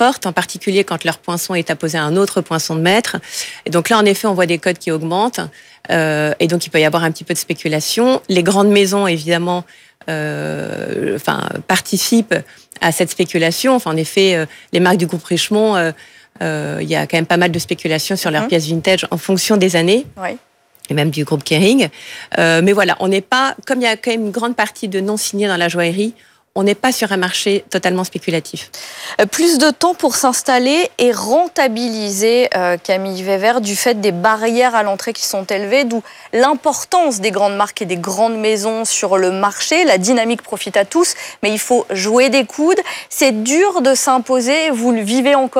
forte, en particulier quand leur poinçon est apposé à un autre poinçon de maître. Et donc là, en effet, on voit des cotes qui augmentent. Et donc, il peut y avoir un petit peu de spéculation. Les grandes maisons, évidemment, participent à cette spéculation. En effet, les marques du groupe Richemont, il y a quand même pas mal de spéculation sur leurs pièces vintage en fonction des années. Oui. Et même du groupe Kering. Mais voilà, on n'est pas, comme il y a quand même une grande partie de non signés dans la joaillerie, on n'est pas sur un marché totalement spéculatif. Plus de temps pour s'installer et rentabiliser, Camille Weber, du fait des barrières à l'entrée qui sont élevées, d'où l'importance des grandes marques et des grandes maisons sur le marché. La dynamique profite à tous, mais il faut jouer des coudes. C'est dur de s'imposer, vous le vivez encore ?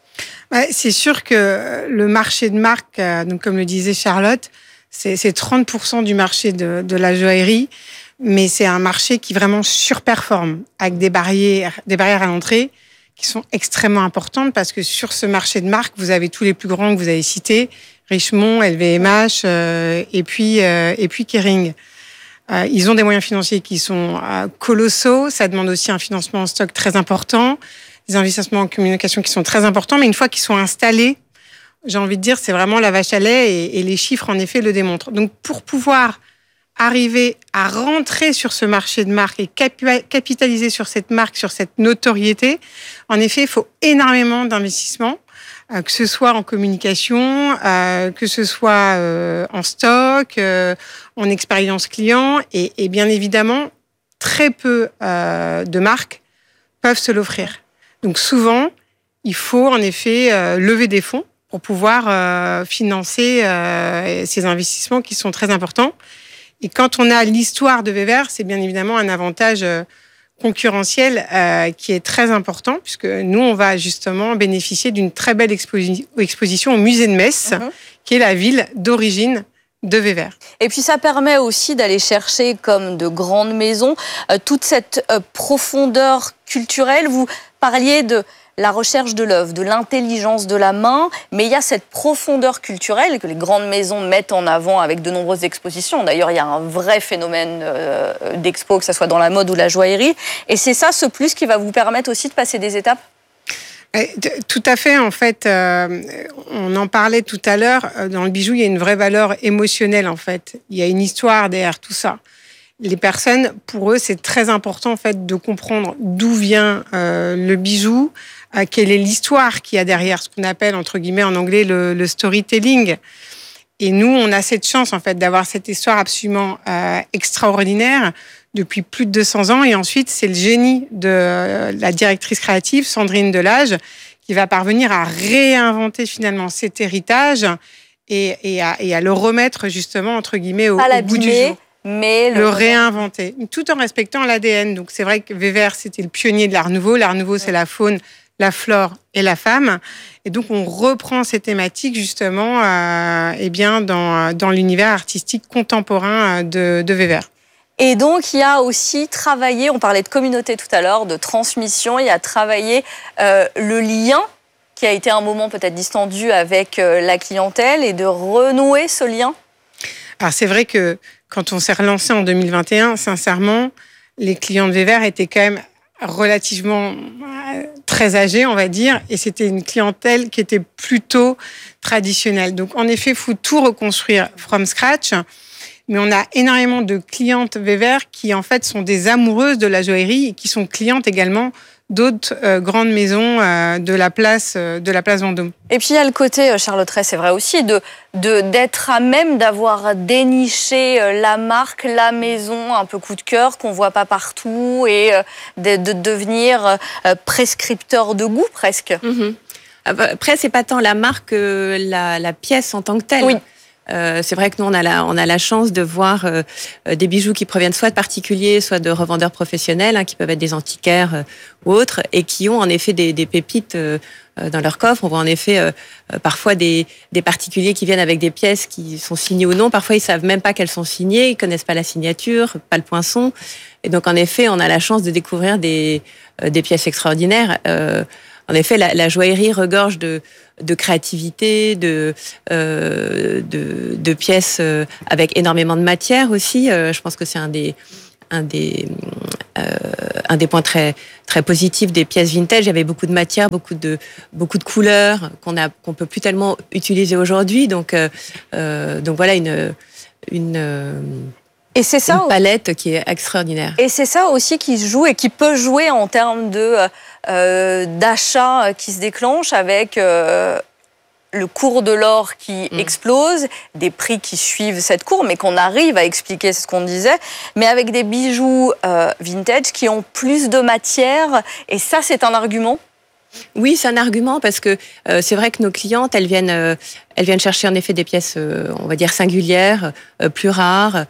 C'est sûr que le marché de marque, donc comme le disait Charlotte, c'est 30% du marché de la joaillerie. Mais c'est un marché qui vraiment surperforme avec des barrières à l'entrée qui sont extrêmement importantes parce que sur ce marché de marque, vous avez tous les plus grands que vous avez cités, Richemont, LVMH et puis Kering. Ils ont des moyens financiers qui sont colossaux. Ça demande aussi un financement en stock très important, des investissements en communication qui sont très importants. Mais une fois qu'ils sont installés, j'ai envie de dire, c'est vraiment la vache à lait et les chiffres, en effet, le démontrent. Donc, pour pouvoir arriver à rentrer sur ce marché de marque et capitaliser sur cette marque, sur cette notoriété, en effet, il faut énormément d'investissements, que ce soit en communication, que ce soit en stock, en expérience client, et bien évidemment, très peu de marques peuvent se l'offrir. Donc souvent, il faut en effet lever des fonds pour pouvoir financer ces investissements qui sont très importants. Et quand on a l'histoire de Weber, c'est bien évidemment un avantage concurrentiel qui est très important, puisque nous, on va justement bénéficier d'une très belle exposition au musée de Metz, qui est la ville d'origine de Weber. Et puis ça permet aussi d'aller chercher, comme de grandes maisons, toute cette profondeur culturelle. Vous parliez de la recherche de l'œuvre, de l'intelligence de la main, mais il y a cette profondeur culturelle que les grandes maisons mettent en avant avec de nombreuses expositions. D'ailleurs, il y a un vrai phénomène d'expo, que ce soit dans la mode ou la joaillerie. Et c'est ça, ce plus, qui va vous permettre aussi de passer des étapes ? Tout à fait, en fait. On en parlait tout à l'heure. Dans le bijou, il y a une vraie valeur émotionnelle, en fait. Il y a une histoire derrière tout ça. Les personnes, pour eux, c'est très important, en fait, de comprendre d'où vient le bijou, quelle est l'histoire qu'il y a derrière, ce qu'on appelle, entre guillemets, en anglais, le storytelling. Et nous, on a cette chance, en fait, d'avoir cette histoire absolument extraordinaire depuis plus de 200 ans. Et ensuite, c'est le génie de la directrice créative, Sandrine Delage, qui va parvenir à réinventer finalement cet héritage et à le remettre, justement, entre guillemets, au bout du jour. Mais le réinventer, tout en respectant l'ADN. Donc, c'est vrai que Weber, c'était le pionnier de l'Art Nouveau. L'Art Nouveau, c'est la faune, la flore et la femme. Et donc, on reprend ces thématiques, justement, dans l'univers artistique contemporain de Weber. Et donc, il y a aussi travaillé, on parlait de communauté tout à l'heure, de transmission, il y a travaillé le lien qui a été un moment peut-être distendu avec la clientèle et de renouer ce lien. Alors, c'est vrai que quand on s'est relancé en 2021, sincèrement, les clients de Weber étaient quand même relativement très âgés, on va dire, et c'était une clientèle qui était plutôt traditionnelle. Donc, en effet, il faut tout reconstruire from scratch. Mais on a énormément de clientes Weber qui, en fait, sont des amoureuses de la joaillerie et qui sont clientes également d'autres grandes maisons de la place Vendôme. Et puis, il y a le côté, Charlotte Ray, c'est vrai aussi, d'être à même d'avoir déniché la marque, la maison, un peu coup de cœur, qu'on ne voit pas partout, et de devenir prescripteur de goût, presque. Après, c'est pas tant la marque que la pièce en tant que telle. Oui. C'est vrai que nous, on a la chance de voir des bijoux qui proviennent soit de particuliers, soit de revendeurs professionnels, qui peuvent être des antiquaires ou autres, et qui ont en effet des pépites dans leur coffre. On voit en effet parfois des particuliers qui viennent avec des pièces qui sont signées ou non. Parfois, ils savent même pas qu'elles sont signées, ils connaissent pas la signature, pas le poinçon. Et donc, en effet, on a la chance de découvrir des pièces extraordinaires. En effet, la joaillerie regorge de créativité, de pièces avec énormément de matière aussi. Je pense que c'est un des points très très positifs des pièces vintage. Il y avait beaucoup de matière, beaucoup de couleurs qu'on peut plus tellement utiliser aujourd'hui. Donc voilà et c'est ça, une palette qui est extraordinaire. Et c'est ça aussi qui se joue et qui peut jouer en termes d'achat qui se déclenche avec le cours de l'or qui explose, des prix qui suivent cette courbe, mais qu'on arrive à expliquer, c'est ce qu'on disait, mais avec des bijoux vintage qui ont plus de matière. Et ça, c'est un argument? Oui, c'est un argument parce que c'est vrai que nos clientes, elles viennent chercher en effet des pièces, on va dire singulières, plus rares,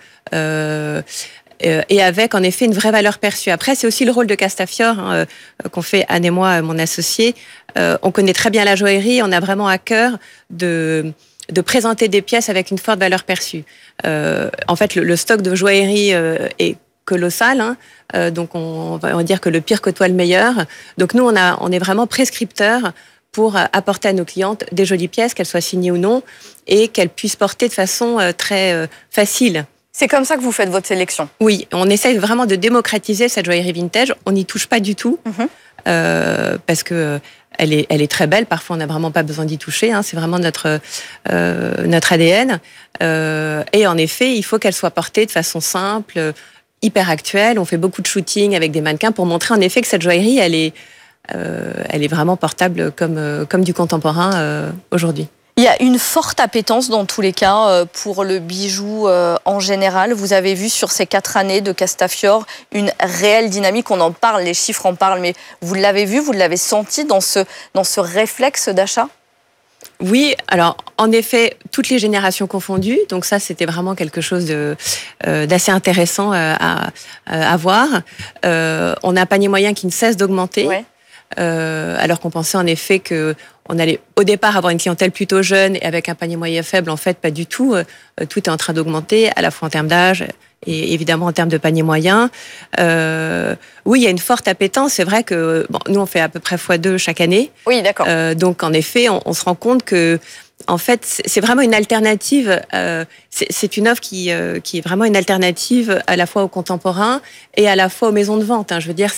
et avec en effet une vraie valeur perçue. Après, c'est aussi le rôle de Castafiore qu'on fait Anne et moi, mon associé. On connaît très bien la joaillerie, on a vraiment à cœur de présenter des pièces avec une forte valeur perçue. En fait, le stock de joaillerie est colossal, donc on va dire que le pire côtoie le meilleur. Donc nous, on est vraiment prescripteurs pour apporter à nos clientes des jolies pièces, qu'elles soient signées ou non, et qu'elles puissent porter de façon très facile. C'est comme ça que vous faites votre sélection? Oui, on essaye vraiment de démocratiser cette joaillerie vintage. On n'y touche pas du tout, parce que elle est très belle. Parfois, on n'a vraiment pas besoin d'y toucher. C'est vraiment notre ADN. Et en effet, il faut qu'elle soit portée de façon simple, hyper actuelle. On fait beaucoup de shooting avec des mannequins pour montrer en effet que cette joaillerie, elle est vraiment portable comme du contemporain aujourd'hui. Il y a une forte appétence dans tous les cas pour le bijou en général. Vous avez vu sur ces 4 années de Castafiore une réelle dynamique. On en parle, les chiffres en parlent, mais vous l'avez vu, vous l'avez senti dans ce réflexe d'achat? Oui, alors en effet, toutes les générations confondues. Donc ça, c'était vraiment quelque chose d'assez intéressant à voir. On a un panier moyen qui ne cesse d'augmenter. Ouais. Alors qu'on pensait en effet qu'on allait au départ avoir une clientèle plutôt jeune et avec un panier moyen faible. En fait, pas du tout. Tout est en train d'augmenter, à la fois en termes d'âge et évidemment en termes de panier moyen. Oui, il y a une forte appétence. C'est vrai que nous, on fait à peu près x2 chaque année. Oui, d'accord. Donc, en effet, on se rend compte que en fait, c'est vraiment une alternative. C'est une offre qui est vraiment une alternative à la fois aux contemporains et à la fois aux maisons de vente. Je veux dire,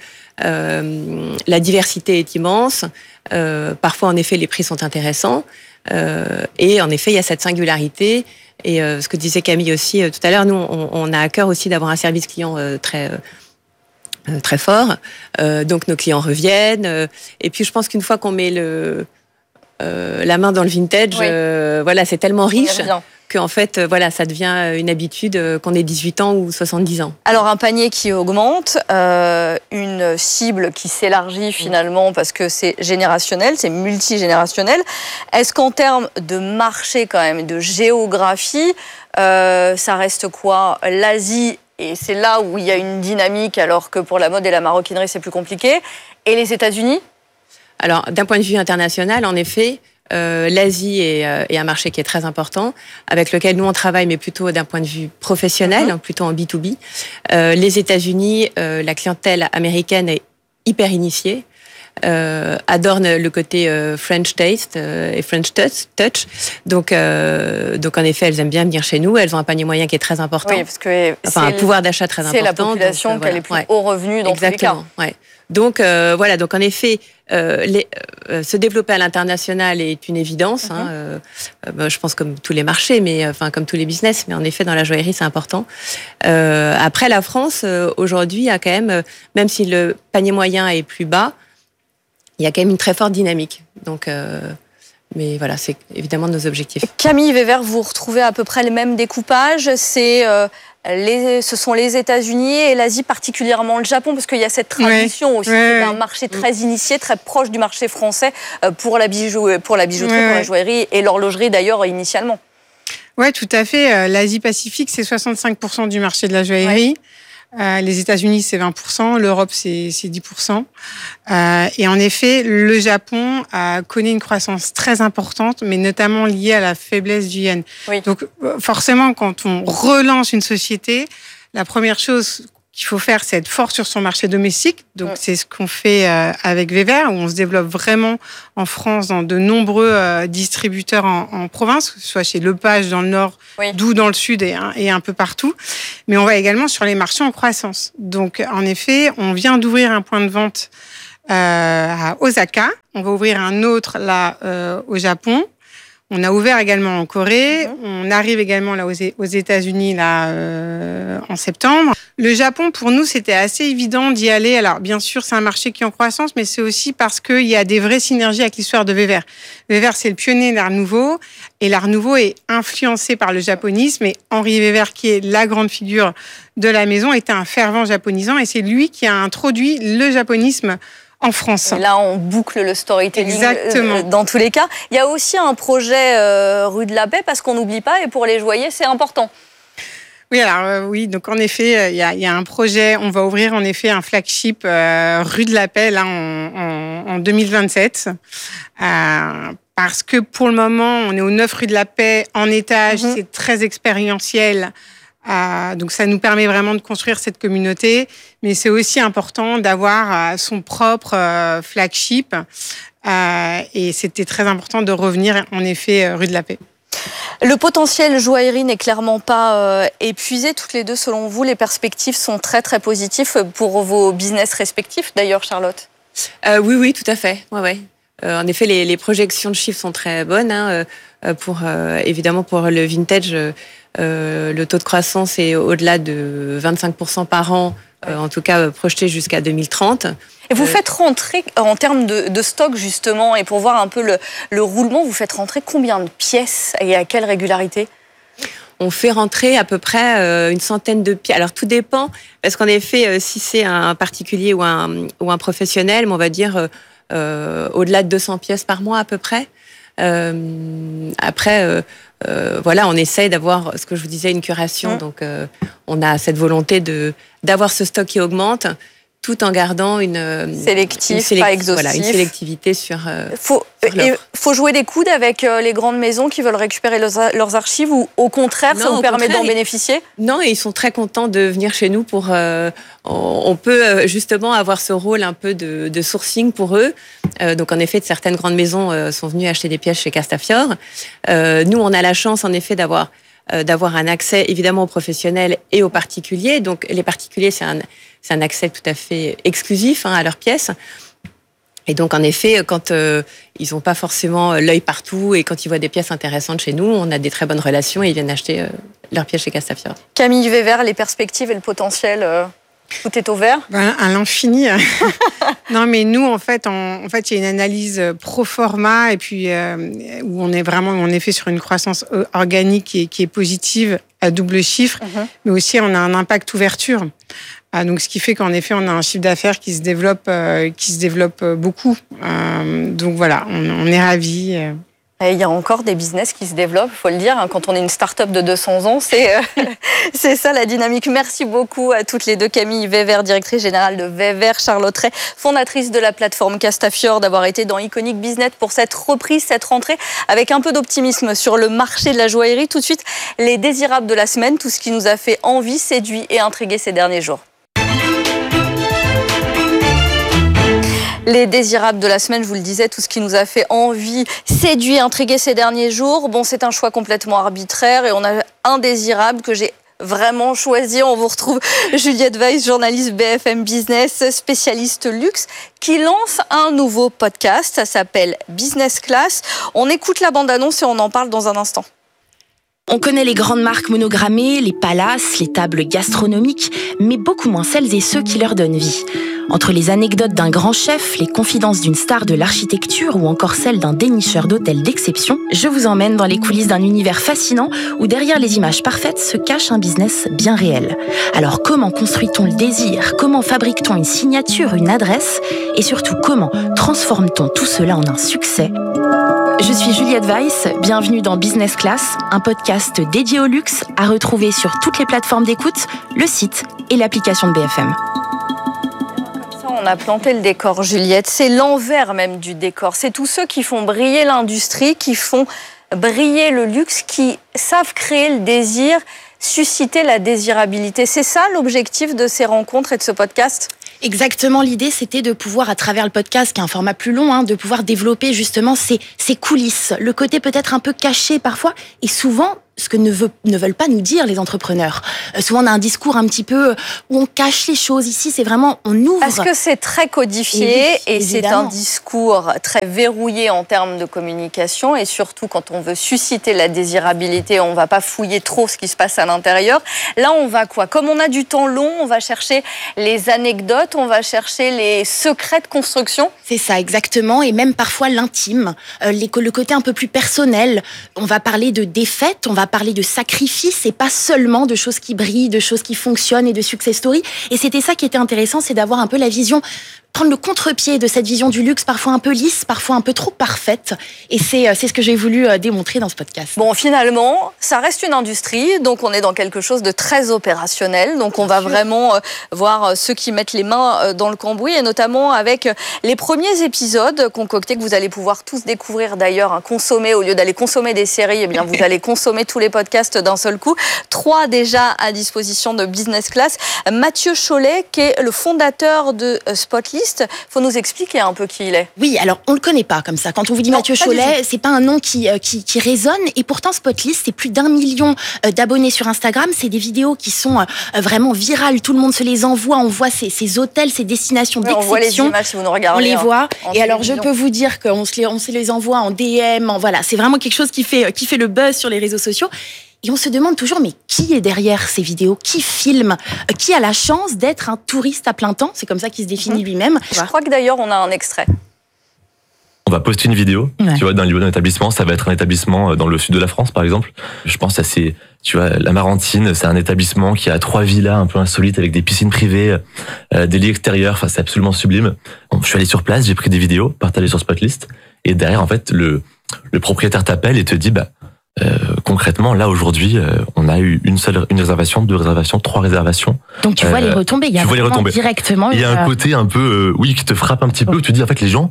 la diversité est immense. Parfois, en effet, les prix sont intéressants. Et en effet, il y a cette singularité. Et ce que disait Camille aussi tout à l'heure, nous, on a à cœur aussi d'avoir un service client très fort. Donc, nos clients reviennent. Et puis, je pense qu'une fois qu'on met la main dans le vintage, oui. Voilà, c'est tellement riche qu'en fait, voilà, ça devient une habitude qu'on ait 18 ans ou 70 ans. Alors, un panier qui augmente, une cible qui s'élargit finalement parce que c'est générationnel, c'est multigénérationnel. Est-ce qu'en termes de marché quand même, de géographie, ça reste quoi? L'Asie, et c'est là où il y a une dynamique alors que pour la mode et la maroquinerie, c'est plus compliqué. Et les États-Unis? Alors, d'un point de vue international, en effet, l'Asie est un marché qui est très important, avec lequel nous on travaille, mais plutôt d'un point de vue professionnel, plutôt en B2B. Les États-Unis, la clientèle américaine est hyper initiée, adore le côté French taste et French touch. Donc en effet, elles aiment bien venir chez nous. Elles ont un panier moyen qui est très important. Oui, parce que un pouvoir d'achat très important. C'est la population qui a les plus hauts revenus dans tous les cas. Ouais. Donc voilà, donc en effet, se développer à l'international est une évidence. Je pense comme tous les marchés, mais comme tous les business, mais en effet dans la joaillerie c'est important. Après la France aujourd'hui a quand même si le panier moyen est plus bas, il y a quand même une très forte dynamique. Donc mais voilà, c'est évidemment nos objectifs. Camille Weber, vous retrouvez à peu près le même découpage. Ce sont les États-Unis et l'Asie, particulièrement le Japon, parce qu'il y a cette tradition aussi d'un marché très initié, très proche du marché français pour la bijouterie, pour la joaillerie et l'horlogerie d'ailleurs initialement. Oui, tout à fait. L'Asie-Pacifique, c'est 65% du marché de la joaillerie. Les États-Unis, c'est 20%, l'Europe, c'est 10%. Et en effet, le Japon connaît une croissance très importante, mais notamment liée à la faiblesse du yen. Oui. Donc, forcément, quand on relance une société, la première chose qu'il faut faire, c'est être fort sur son marché domestique. Donc, c'est ce qu'on fait avec Vever, où on se développe vraiment en France dans de nombreux distributeurs en province, que ce soit chez Lepage dans le Nord, Doux dans le Sud et un peu partout. Mais on va également sur les marchés en croissance. Donc, en effet, on vient d'ouvrir un point de vente à Osaka. On va ouvrir un autre là au Japon. On a ouvert également en Corée. On arrive également là aux États-Unis là en septembre. Le Japon, pour nous, c'était assez évident d'y aller. Alors, bien sûr, c'est un marché qui est en croissance, mais c'est aussi parce qu'il y a des vraies synergies avec l'histoire de Vever. Vever, c'est le pionnier de l'Art Nouveau, et l'Art Nouveau est influencé par le japonisme. Et Henri Vever, qui est la grande figure de la maison, était un fervent japonisant, et c'est lui qui a introduit le japonisme en France. Et là, on boucle le storytelling. Exactement. Dans tous les cas. Il y a aussi un projet rue de la Paix, parce qu'on n'oublie pas, et pour les joailliers, c'est important. Oui, alors oui, donc en effet, il y a un projet, on va ouvrir en effet un flagship rue de la Paix là, en 2027. Parce que pour le moment, on est au 9 rue de la Paix, en étage, c'est très expérientiel. Donc ça nous permet vraiment de construire cette communauté, mais c'est aussi important d'avoir son propre flagship et c'était très important de revenir en effet rue de la Paix. Le potentiel joaillerie n'est clairement pas épuisé. Toutes les deux, selon vous, les perspectives sont très très positives pour vos business respectifs. D'ailleurs, Charlotte. Oui, tout à fait. Ouais. En effet, les projections de chiffres sont très bonnes. Évidemment, pour le vintage, le taux de croissance est au-delà de 25% par an, en tout cas projeté jusqu'à 2030. Et vous faites rentrer, en termes de stock justement, et pour voir un peu le roulement, vous faites rentrer combien de pièces et à quelle régularité ? On fait rentrer à peu près une centaine de pièces. Alors tout dépend, parce qu'en effet, si c'est un particulier ou un professionnel, on va dire au-delà de 200 pièces par mois à peu près. Après, voilà, on essaye d'avoir, ce que je vous disais, une curation. Donc, on a cette volonté d'avoir ce stock qui augmente, tout en gardant une pas exhaustif. Voilà, une sélectivité sur. Faut jouer des coudes avec les grandes maisons qui veulent récupérer leurs archives, ou au contraire, ça vous permet d'en bénéficier ? Non, et ils sont très contents de venir chez nous pour. On peut justement avoir ce rôle un peu de sourcing pour eux. Donc en effet, certaines grandes maisons sont venues acheter des pièces chez Castafiore. Nous, on a la chance en effet d'avoir un accès évidemment aux professionnels et aux particuliers. Donc les particuliers, c'est un accès tout à fait exclusif à leurs pièces. Et donc en effet, quand ils n'ont pas forcément l'œil partout et quand ils voient des pièces intéressantes chez nous, on a des très bonnes relations et ils viennent acheter leurs pièces chez Castafiore. Camille Vever, les perspectives et le potentiel, tout est au vert ? À l'infini. Non, mais nous, en fait, il y a une analyse pro forma et puis où on est vraiment, en effet, sur une croissance organique qui est positive à double chiffre, mais aussi on a un impact ouverture. Donc, ce qui fait qu'en effet, on a un chiffre d'affaires qui se développe beaucoup. Donc voilà, on est ravis. Et il y a encore des business qui se développent, il faut le dire. Quand on est une start-up de 200 ans, c'est ça la dynamique. Merci beaucoup à toutes les deux. Camille Vever, directrice générale de Vever, Charlotte Ray, fondatrice de la plateforme Castafiore, d'avoir été dans Iconic Business pour cette reprise, cette rentrée, avec un peu d'optimisme sur le marché de la joaillerie. Tout de suite, les désirables de la semaine, tout ce qui nous a fait envie, séduit et intrigué ces derniers jours. Les désirables de la semaine, je vous le disais, tout ce qui nous a fait envie, séduit, intrigué ces derniers jours. Bon, c'est un choix complètement arbitraire et on a un désirable que j'ai vraiment choisi. On vous retrouve Juliette Weiss, journaliste BFM Business, spécialiste luxe, qui lance un nouveau podcast. Ça s'appelle Business Class. On écoute la bande-annonce et on en parle dans un instant. On connaît les grandes marques monogrammées, les palaces, les tables gastronomiques, mais beaucoup moins celles et ceux qui leur donnent vie. Entre les anecdotes d'un grand chef, les confidences d'une star de l'architecture ou encore celles d'un dénicheur d'hôtels d'exception, je vous emmène dans les coulisses d'un univers fascinant où derrière les images parfaites se cache un business bien réel. Alors comment construit-on le désir ? Comment fabrique-t-on une signature, une adresse ? Et surtout, comment transforme-t-on tout cela en un succès ? Je suis Juliette Weiss, bienvenue dans Business Class, un podcast dédié au luxe à retrouver sur toutes les plateformes d'écoute, le site et l'application de BFM. On a planté le décor, Juliette. C'est l'envers même du décor. C'est tous ceux qui font briller l'industrie, qui font briller le luxe, qui savent créer le désir susciter la désirabilité. C'est ça l'objectif de ces rencontres et de ce podcast ? Exactement, l'idée c'était de pouvoir, à travers le podcast, qui est un format plus long, de pouvoir développer justement ces coulisses, le côté peut-être un peu caché parfois, et souvent ce que ne veulent pas nous dire les entrepreneurs. Souvent on a un discours un petit peu où on cache les choses. Ici c'est vraiment, on ouvre. Parce que c'est très codifié et c'est un discours très verrouillé en termes de communication, et surtout quand on veut susciter la désirabilité, on ne va pas fouiller trop ce qui se passe à l'intérieur. Là on va quoi ? Comme on a du temps long, on va chercher les anecdotes, on va chercher les secrets de construction. C'est ça, exactement, et même parfois l'intime, le côté un peu plus personnel. On va parler de défaites, on va parler de sacrifices et pas seulement de choses qui brillent, de choses qui fonctionnent et de success story. Et c'était ça qui était intéressant, c'est d'avoir un peu la vision, prendre le contre-pied de cette vision du luxe, parfois un peu lisse, parfois un peu trop parfaite. Et c'est ce que j'ai voulu démontrer dans ce podcast. Bon, finalement, ça reste une industrie, donc on est dans quelque chose de très opérationnel. Donc on va vraiment voir ceux qui mettent les mains dans le cambouis, et notamment avec les premiers épisodes concoctés que vous allez pouvoir tous découvrir d'ailleurs, consommer, au lieu d'aller consommer des séries, eh bien vous allez consommer tous les podcasts d'un seul coup. 3 déjà à disposition de Business Class. Mathieu Chollet, qui est le fondateur de Spotlist. Il faut nous expliquer un peu qui il est. Oui, alors on le connaît pas comme ça. Quand on vous dit Mathieu Chollet, c'est pas un nom qui résonne. Et pourtant, Spotlist, c'est plus d'1 million d'abonnés sur Instagram. C'est des vidéos qui sont vraiment virales. Tout le monde se les envoie. On voit ces hôtels, ces destinations d'exception. On voit les images si vous nous regardez. On les voit. Et alors, je peux vous dire qu'on se les envoie en DM. Voilà, c'est vraiment quelque chose qui fait le buzz sur les réseaux sociaux. Et on se demande toujours, mais qui est derrière ces vidéos ? Qui filme ? Qui a la chance d'être un touriste à plein temps ? C'est comme ça qu'il se définit lui-même. Je crois que d'ailleurs, on a un extrait. On va poster une vidéo, tu vois, d'un lieu, d'un établissement. Ça va être un établissement dans le sud de la France, par exemple. Je pense à tu vois, la Marantine, c'est un établissement qui a 3 villas un peu insolites avec des piscines privées, des lits extérieurs. Enfin, c'est absolument sublime. Bon, je suis allé sur place, j'ai pris des vidéos, partagées sur Spotlist. Et derrière, en fait, le propriétaire t'appelle et te dit, concrètement, là aujourd'hui, on a eu une réservation, 2 réservations, 3 réservations. Donc tu vois les retombées, il y a vraiment directement. Il y a un côté un peu, qui te frappe un petit peu, où tu dis en fait les gens,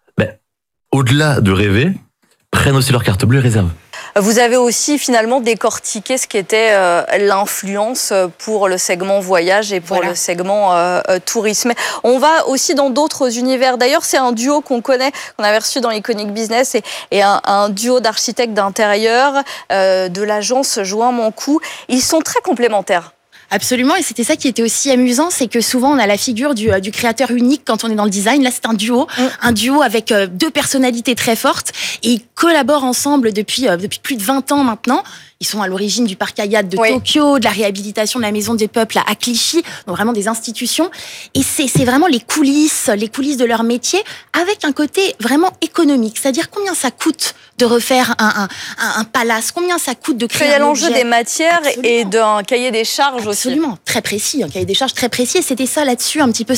au-delà de rêver, prennent aussi leur carte bleue et réservent. Vous avez aussi finalement décortiqué ce qu'était l'influence pour le segment voyage et pour le segment tourisme. On va aussi dans d'autres univers. D'ailleurs, c'est un duo qu'on connaît, qu'on avait reçu dans Iconic Business, et un duo d'architectes d'intérieur de l'agence Join Mon Coup. Ils sont très complémentaires. Absolument, et c'était ça qui était aussi amusant, c'est que souvent on a la figure du créateur unique quand on est dans le design. Là, c'est un duo avec 2 personnalités très fortes, et ils collaborent ensemble depuis plus de 20 ans maintenant. Ils sont à l'origine du parc Hayat de Tokyo, de la réhabilitation de la Maison des Peuples à Clichy, donc vraiment des institutions. Et c'est vraiment les coulisses de leur métier, avec un côté vraiment économique. C'est-à-dire combien ça coûte de refaire un palace, combien ça coûte de créer un objet. Il y a l'enjeu des matières. Absolument. Et d'un cahier des charges aussi. Absolument, très précis, un cahier des charges très précis. Et c'était ça là-dessus, un petit peu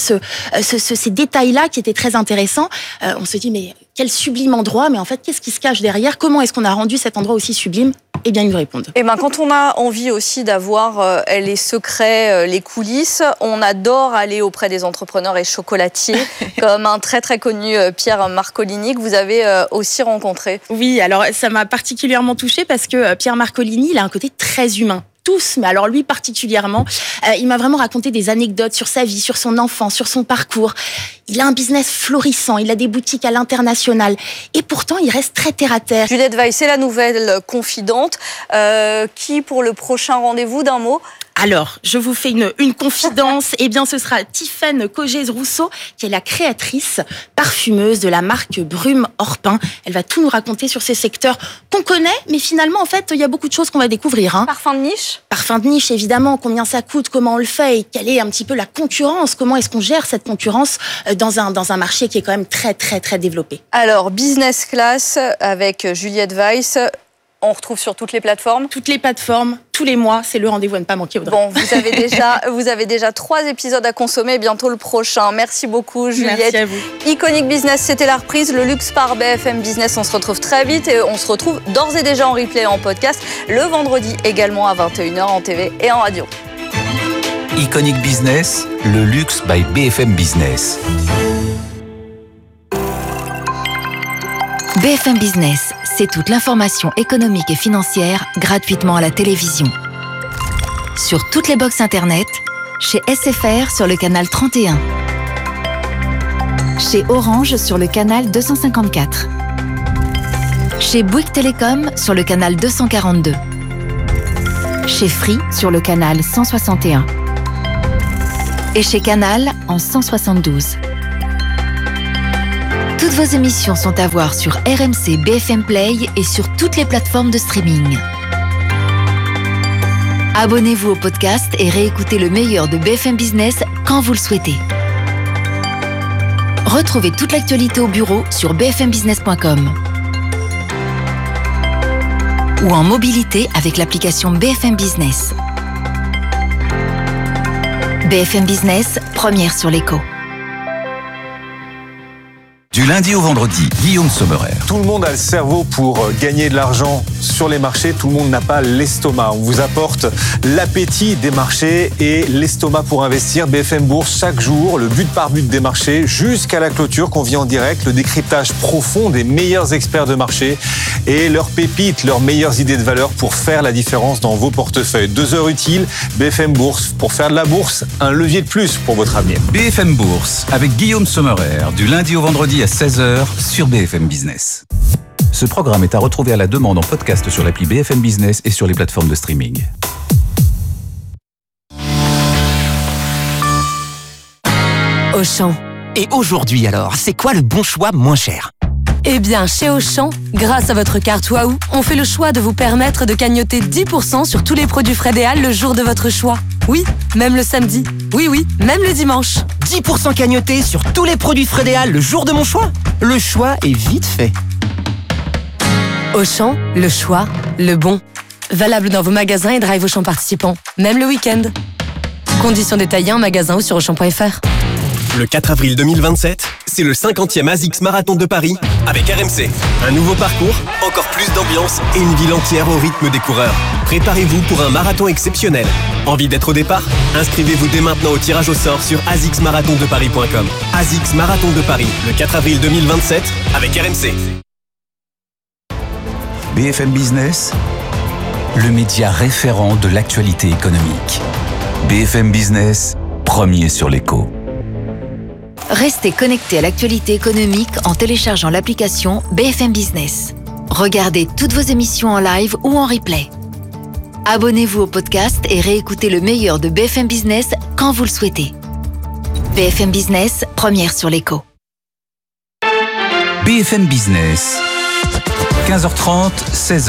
ces détails-là qui étaient très intéressants. On se dit, mais quel sublime endroit, mais en fait, qu'est-ce qui se cache derrière ? Comment est-ce qu'on a rendu cet endroit aussi sublime ? Eh bien, ils nous répondent. Et quand on a envie aussi d'avoir les secrets, les coulisses, on adore aller auprès des entrepreneurs et chocolatiers, comme un très très connu Pierre Marcolini que vous avez aussi rencontré. Oui, alors ça m'a particulièrement touchée parce que Pierre Marcolini, il a un côté très humain. Tous, mais alors lui particulièrement, il m'a vraiment raconté des anecdotes sur sa vie, sur son enfance, sur son parcours. Il a un business florissant, il a des boutiques à l'international, et pourtant il reste très terre à terre. Juliette Weiss, c'est la nouvelle confidente, qui pour le prochain rendez-vous, d'un mot ? Alors, je vous fais une confidence. Eh bien, ce sera Tiffaine Cogez-Rousseau, qui est la créatrice parfumeuse de la marque Brume Orpin. Elle va tout nous raconter sur ces secteurs qu'on connaît, mais finalement, en fait, il y a beaucoup de choses qu'on va découvrir. Parfum de niche ? Parfum de niche, évidemment. Combien ça coûte, comment on le fait et quelle est un petit peu la concurrence. Comment est-ce qu'on gère cette concurrence dans un marché qui est quand même très, très, très développé. Alors, Business Class avec Juliette Weiss. On retrouve sur toutes les plateformes ? Toutes les plateformes, tous les mois, c'est le rendez-vous à ne pas manquer, Audrey. Bon, vous avez déjà 3 épisodes à consommer, bientôt le prochain. Merci beaucoup, Juliette. Merci à vous. Iconic Business, c'était la reprise. Le luxe par BFM Business, on se retrouve très vite et on se retrouve d'ores et déjà en replay et en podcast le vendredi également à 21h en TV et en radio. Iconic Business, le luxe by BFM Business. BFM Business, c'est toute l'information économique et financière gratuitement à la télévision. sur toutes les box internet, chez SFR sur le canal 31, chez Orange sur le canal 254, chez Bouygues Télécom sur le canal 242, chez Free sur le canal 161 et chez Canal en 172. Toutes vos émissions sont à voir sur RMC BFM Play et sur toutes les plateformes de streaming. Abonnez-vous au podcast et réécoutez le meilleur de BFM Business quand vous le souhaitez. Retrouvez toute l'actualité au bureau sur bfmbusiness.com ou en mobilité avec l'application BFM Business. BFM Business, première sur l'écho. Du lundi au vendredi, Guillaume Sommerer. Tout le monde a le cerveau pour gagner de l'argent sur les marchés. Tout le monde n'a pas l'estomac. On vous apporte l'appétit des marchés et l'estomac pour investir. BFM Bourse, chaque jour, le but par but des marchés jusqu'à la clôture qu'on vit en direct. Le décryptage profond des meilleurs experts de marché et leurs pépites, leurs meilleures idées de valeur pour faire la différence dans vos portefeuilles. 2 heures utiles, BFM Bourse. Pour faire de la bourse, un levier de plus pour votre avenir. BFM Bourse, avec Guillaume Sommerer, du lundi au vendredi à 16h sur BFM Business. Ce programme est à retrouver à la demande en podcast sur l'appli BFM Business et sur les plateformes de streaming. Auchan. Et aujourd'hui alors, c'est quoi le bon choix moins cher ? Eh bien, chez Auchan, grâce à votre carte Waouh, on fait le choix de vous permettre de cagnotter 10% sur tous les produits Frédéal le jour de votre choix. Oui, même le samedi. Oui, même le dimanche. 10% cagnoté sur tous les produits Frédéal le jour de mon choix ? Le choix est vite fait. Auchan, le choix, le bon. Valable dans vos magasins et drive Auchan participants, même le week-end. Conditions détaillées en magasin ou sur Auchan.fr. Le 4 avril 2027, c'est le 50e ASICS Marathon de Paris avec RMC. Un nouveau parcours, encore plus d'ambiance et une ville entière au rythme des coureurs. Préparez-vous pour un marathon exceptionnel. Envie d'être au départ ? Inscrivez-vous dès maintenant au tirage au sort sur asicsmarathondeparis.com. ASICS Marathon de Paris, le 4 avril 2027 avec RMC. BFM Business, le média référent de l'actualité économique. BFM Business, premier sur l'écho. Restez connectés à l'actualité économique en téléchargeant l'application BFM Business. Regardez toutes vos émissions en live ou en replay. Abonnez-vous au podcast et réécoutez le meilleur de BFM Business quand vous le souhaitez. BFM Business, première sur l'écho. BFM Business, 15h30, 16h.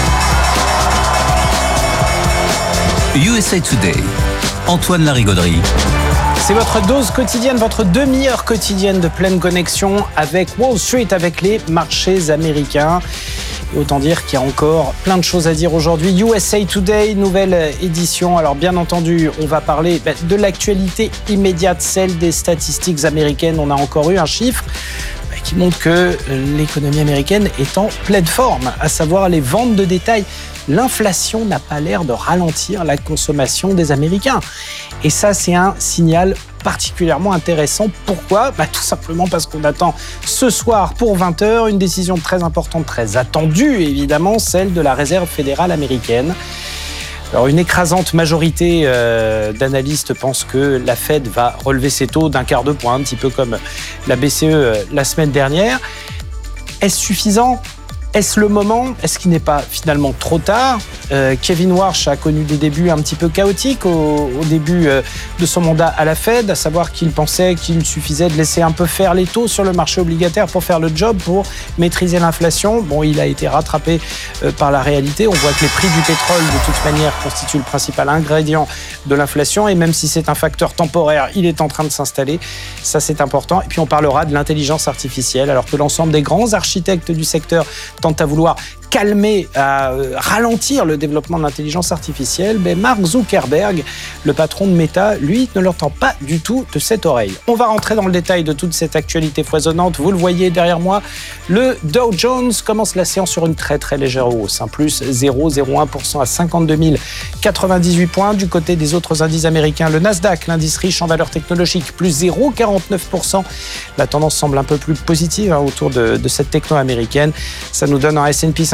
USA Today, Antoine Larigauderie. C'est votre dose quotidienne, votre demi-heure quotidienne de pleine connexion avec Wall Street, avec les marchés américains. Et autant dire qu'il y a encore plein de choses à dire aujourd'hui. USA Today, nouvelle édition. Alors bien entendu, on va parler de l'actualité immédiate, celle des statistiques américaines. On a encore eu un chiffre qui montre que l'économie américaine est en pleine forme, à savoir les ventes de détail. L'inflation n'a pas l'air de ralentir la consommation des Américains. Et ça, c'est un signal particulièrement intéressant. Pourquoi ? Tout simplement parce qu'on attend ce soir pour 20h une décision très importante, très attendue évidemment, celle de la Réserve fédérale américaine. Alors, une écrasante majorité d'analystes pensent que la Fed va relever ses taux d'un quart de point, un petit peu comme la BCE la semaine dernière. Est-ce suffisant ? Est-ce le moment ? Est-ce qu'il n'est pas finalement trop tard ? Kevin Warsh a connu des débuts un petit peu chaotiques au début de son mandat à la Fed, à savoir qu'il pensait qu'il suffisait de laisser un peu faire les taux sur le marché obligataire pour faire le job, pour maîtriser l'inflation. Bon, il a été rattrapé par la réalité. On voit que les prix du pétrole, de toute manière, constituent le principal ingrédient de l'inflation. Et même si c'est un facteur temporaire, il est en train de s'installer. Ça, c'est important. Et puis, on parlera de l'intelligence artificielle, alors que l'ensemble des grands architectes du secteur tentent à vouloir calmer, à ralentir le développement de l'intelligence artificielle, mais Mark Zuckerberg, le patron de Meta, lui, ne l'entend pas du tout de cette oreille. On va rentrer dans le détail de toute cette actualité foisonnante. Vous le voyez derrière moi, le Dow Jones commence la séance sur une très très légère hausse, plus 0,01% à 52 098 points. Du côté des autres indices américains, le Nasdaq, l'indice riche en valeurs technologiques, plus 0,49%. La tendance semble un peu plus positive autour de cette techno américaine. Ça nous donne un S&P 500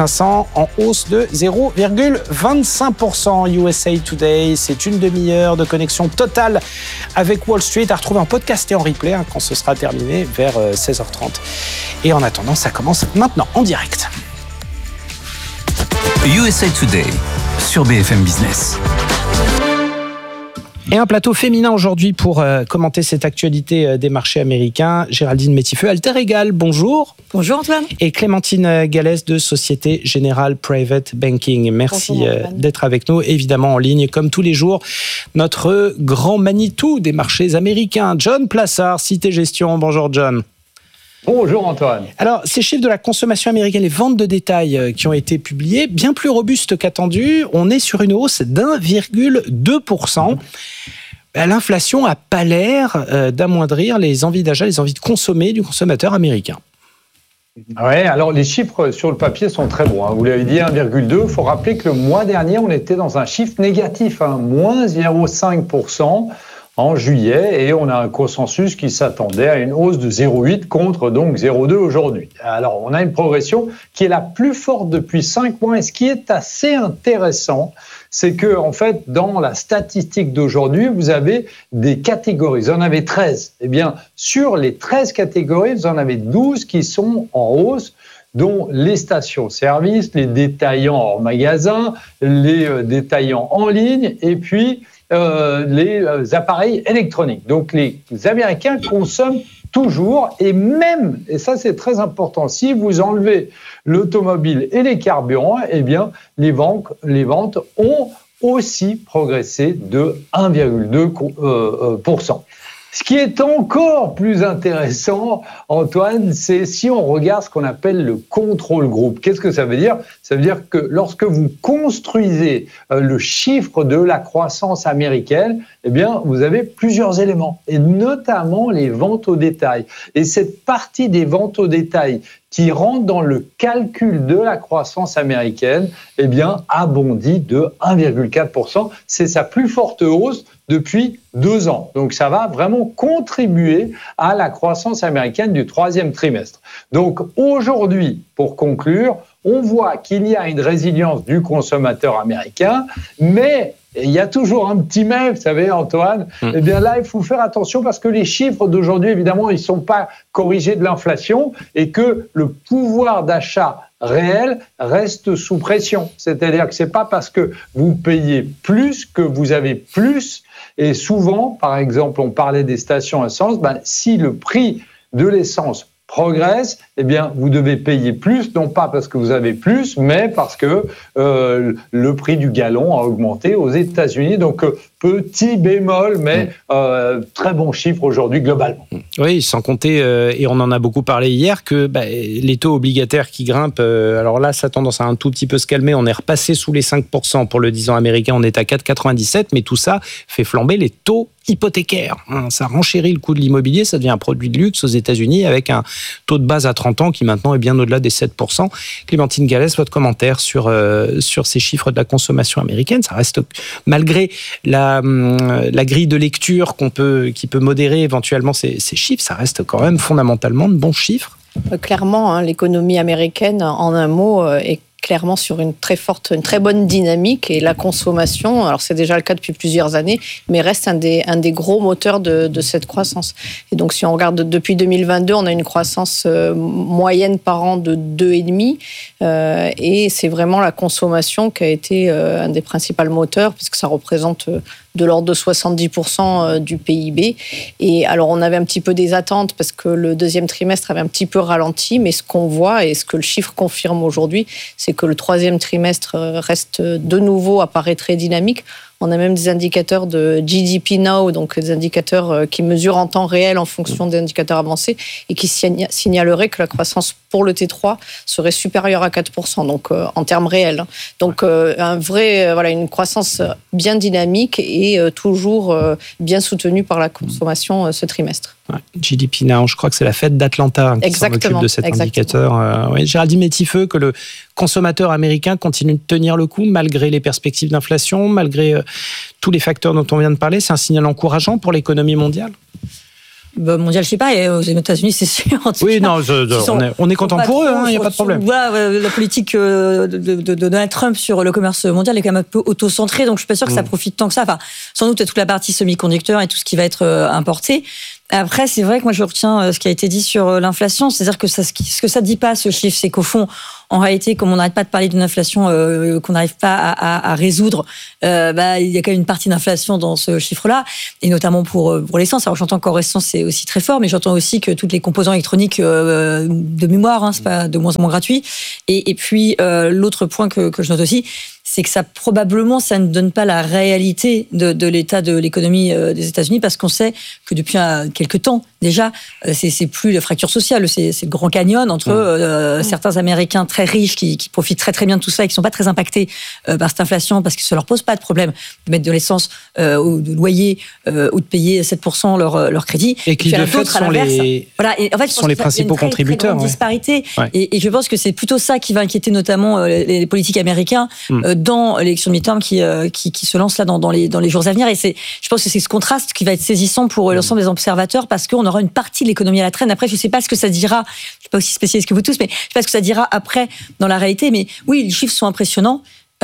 500 en hausse de 0,25%. USA Today, c'est une demi-heure de connexion totale avec Wall Street à retrouver en podcast et en replay quand ce sera terminé vers 16h30. Et en attendant, ça commence maintenant en direct. USA Today sur BFM Business. Et un plateau féminin aujourd'hui pour commenter cette actualité des marchés américains. Géraldine Métifeux, Alter Egal, bonjour. Bonjour Antoine. Et Clémentine Gallès de Société Générale Private Banking. Merci d'être avec nous, évidemment en ligne comme tous les jours. Notre grand Manitou des marchés américains, John Plassard, Cité Gestion. Bonjour John. Bonjour Antoine. Alors, ces chiffres de la consommation américaine, les ventes de détail qui ont été publiées, bien plus robustes qu'attendu. On est sur une hausse d'1,2%. L'inflation n'a pas l'air d'amoindrir les envies d'achat, les envies de consommer du consommateur américain. Oui, alors les chiffres sur le papier sont très bons. Vous l'avez dit, 1,2. Il faut rappeler que le mois dernier, on était dans un chiffre négatif, moins 0,5%. En juillet, et on a un consensus qui s'attendait à une hausse de 0,8 contre donc 0,2 aujourd'hui. Alors, on a une progression qui est la plus forte depuis 5 mois, et ce qui est assez intéressant, c'est que, en fait, dans la statistique d'aujourd'hui, vous avez des catégories. Vous en avez 13. Eh bien, sur les 13 catégories, vous en avez 12 qui sont en hausse, dont les stations-service, les détaillants hors magasin, les détaillants en ligne, et puis les appareils électroniques. Donc les Américains consomment toujours, et même, et ça c'est très important, si vous enlevez l'automobile et les carburants, eh bien les ventes ont aussi progressé de 1,2%. Ce qui est encore plus intéressant, Antoine, c'est si on regarde ce qu'on appelle le contrôle groupe. Qu'est-ce que ça veut dire ? Ça veut dire que lorsque vous construisez le chiffre de la croissance américaine, eh bien, vous avez plusieurs éléments, et notamment les ventes au détail. Et cette partie des ventes au détail qui rentre dans le calcul de la croissance américaine, eh bien, a bondi de 1,4%. C'est sa plus forte hausse depuis 2 ans. Donc, ça va vraiment contribuer à la croissance américaine du 3e trimestre. Donc, aujourd'hui, pour conclure, on voit qu'il y a une résilience du consommateur américain, mais il y a toujours un petit mais, vous savez, Antoine. Eh bien là, il faut faire attention parce que les chiffres d'aujourd'hui, évidemment, ils ne sont pas corrigés de l'inflation et que le pouvoir d'achat réel reste sous pression. C'est-à-dire que ce n'est pas parce que vous payez plus que vous avez plus. Et souvent, par exemple, on parlait des stations essence, si le prix de l'essence progresse, eh bien, vous devez payer plus, non pas parce que vous avez plus, mais parce que le prix du gallon a augmenté aux États-Unis. Donc, petit bémol, mais très bon chiffre aujourd'hui globalement. Oui, sans compter, et on en a beaucoup parlé hier, que les taux obligataires qui grimpent, alors là, ça a tendance à un tout petit peu se calmer. On est repassé sous les 5% pour le 10 ans américain, on est à 4,97, mais tout ça fait flamber les taux hypothécaires. Ça renchérit le coût de l'immobilier, ça devient un produit de luxe aux États-Unis avec un taux de base à 30 ans qui maintenant est bien au-delà des 7%. Clémentine Gallès, votre commentaire sur ces chiffres de la consommation américaine, ça reste, malgré la grille de lecture qui peut modérer éventuellement ces chiffres, ça reste quand même fondamentalement de bons chiffres. Clairement, l'économie américaine, en un mot, est clairement sur une très bonne dynamique, et la consommation, alors c'est déjà le cas depuis plusieurs années, mais reste un des gros moteurs de cette croissance. Et donc si on regarde depuis 2022, on a une croissance moyenne par an de 2,5, et c'est vraiment la consommation qui a été un des principaux moteurs, parce que ça représente de l'ordre de 70% du PIB. Et alors, on avait un petit peu des attentes parce que le 2e trimestre avait un petit peu ralenti, mais ce qu'on voit et ce que le chiffre confirme aujourd'hui, c'est que le 3e trimestre reste de nouveau, apparaît très dynamique. On a même des indicateurs de GDP Now, donc des indicateurs qui mesurent en temps réel en fonction des indicateurs avancés et qui signaleraient que la croissance pour le T3 serait supérieure à 4%, donc en termes réels. Donc une croissance bien dynamique et toujours bien soutenue par la consommation ce trimestre. Ouais. GDP Now, je crois que c'est la fête d'Atlanta qui s'en occupe de cet indicateur. Géraldine Métifeux, que le consommateur américain continue de tenir le coup malgré les perspectives d'inflation, malgré tous les facteurs dont on vient de parler, c'est un signal encourageant pour l'économie mondiale ? mondial, je sais pas, et aux États-Unis, c'est sûr. Oui, non, on est content pour eux, il n'y a pas de problème. Voilà, la politique de Donald Trump sur le commerce mondial est quand même un peu auto-centrée, donc je suis pas sûre que ça profite tant que ça. Enfin, sans doute, toute la partie semi-conducteurs et tout ce qui va être importé. Après, c'est vrai que moi, je retiens ce qui a été dit sur l'inflation, c'est-à-dire que ce que ça dit pas, ce chiffre, c'est qu'au fond, en réalité, comme on n'arrête pas de parler d'une inflation qu'on n'arrive pas à résoudre, il y a quand même une partie d'inflation dans ce chiffre-là, et notamment pour l'essence. Alors j'entends qu'en essence c'est aussi très fort, mais j'entends aussi que toutes les composants électroniques de mémoire, c'est pas de moins en moins gratuit. Et puis l'autre point que je note aussi, c'est que ça ne donne pas la réalité de l'état de l'économie des États-Unis, parce qu'on sait que depuis quelques temps déjà, c'est plus la fracture sociale, c'est le grand canyon entre certains Américains très riches qui profitent très très bien de tout ça et qui sont pas très impactés par cette inflation parce que ça leur pose pas de problème de mettre de l'essence ou de loyer ou de payer 7% leur crédit. Et qui de fait sont les principaux contributeurs. Très grande disparité. Ouais. Et je pense que c'est plutôt ça qui va inquiéter notamment les politiques américains dans l'élection de midterm qui se lance là dans les jours à venir. Et je pense que c'est ce contraste qui va être saisissant pour l'ensemble des observateurs, parce qu'on aura une partie de l'économie à la traîne. Après, je sais pas ce que ça dira. Je suis pas aussi spécialiste que vous tous, mais je sais pas ce que ça dira après dans la réalité. Mais oui, les chiffres sont impressionnants.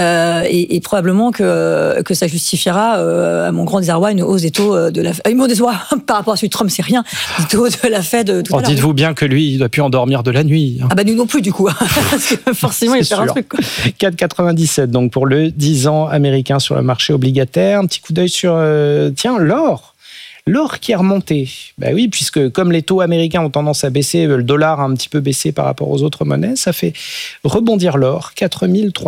Et probablement que ça justifiera, à mon grand désarroi, une hausse des taux de la Fed. Mon désarroi par rapport à celui de Trump, c'est rien. Les taux de la Fed. Dites-vous bien que lui, il doit plus endormir de la nuit. Ah nous non plus du coup. Parce que forcément, il va faire un truc. 4,97 donc pour le 10 ans américain sur le marché obligataire. Un petit coup d'œil sur l'or. L'or qui est remonté. Oui, puisque comme les taux américains ont tendance à baisser, le dollar a un petit peu baissé par rapport aux autres monnaies, ça fait rebondir l'or, 4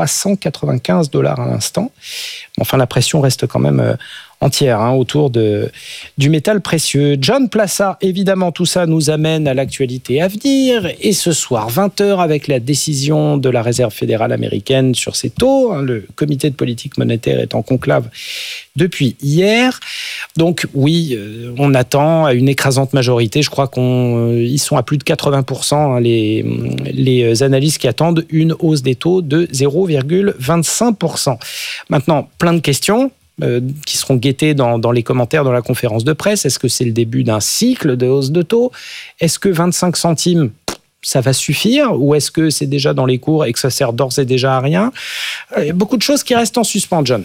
395 $ à l'instant. Enfin, la pression reste quand même entière autour du métal précieux. John Plaza, évidemment, tout ça nous amène à l'actualité à venir. Et ce soir, 20h, avec la décision de la Réserve fédérale américaine sur ses taux. Le comité de politique monétaire est en conclave depuis hier. Donc oui, on attend à une écrasante majorité. Je crois qu'ils sont à plus de 80%, les analystes qui attendent une hausse des taux de 0,25%. Maintenant, plein de questions qui seront guettées dans les commentaires, dans la conférence de presse. Est-ce que c'est le début d'un cycle de hausse de taux ? Est-ce que 25 centimes, ça va suffire ? Ou est-ce que c'est déjà dans les cours et que ça sert d'ores et déjà à rien ? Il y a beaucoup de choses qui restent en suspens, John.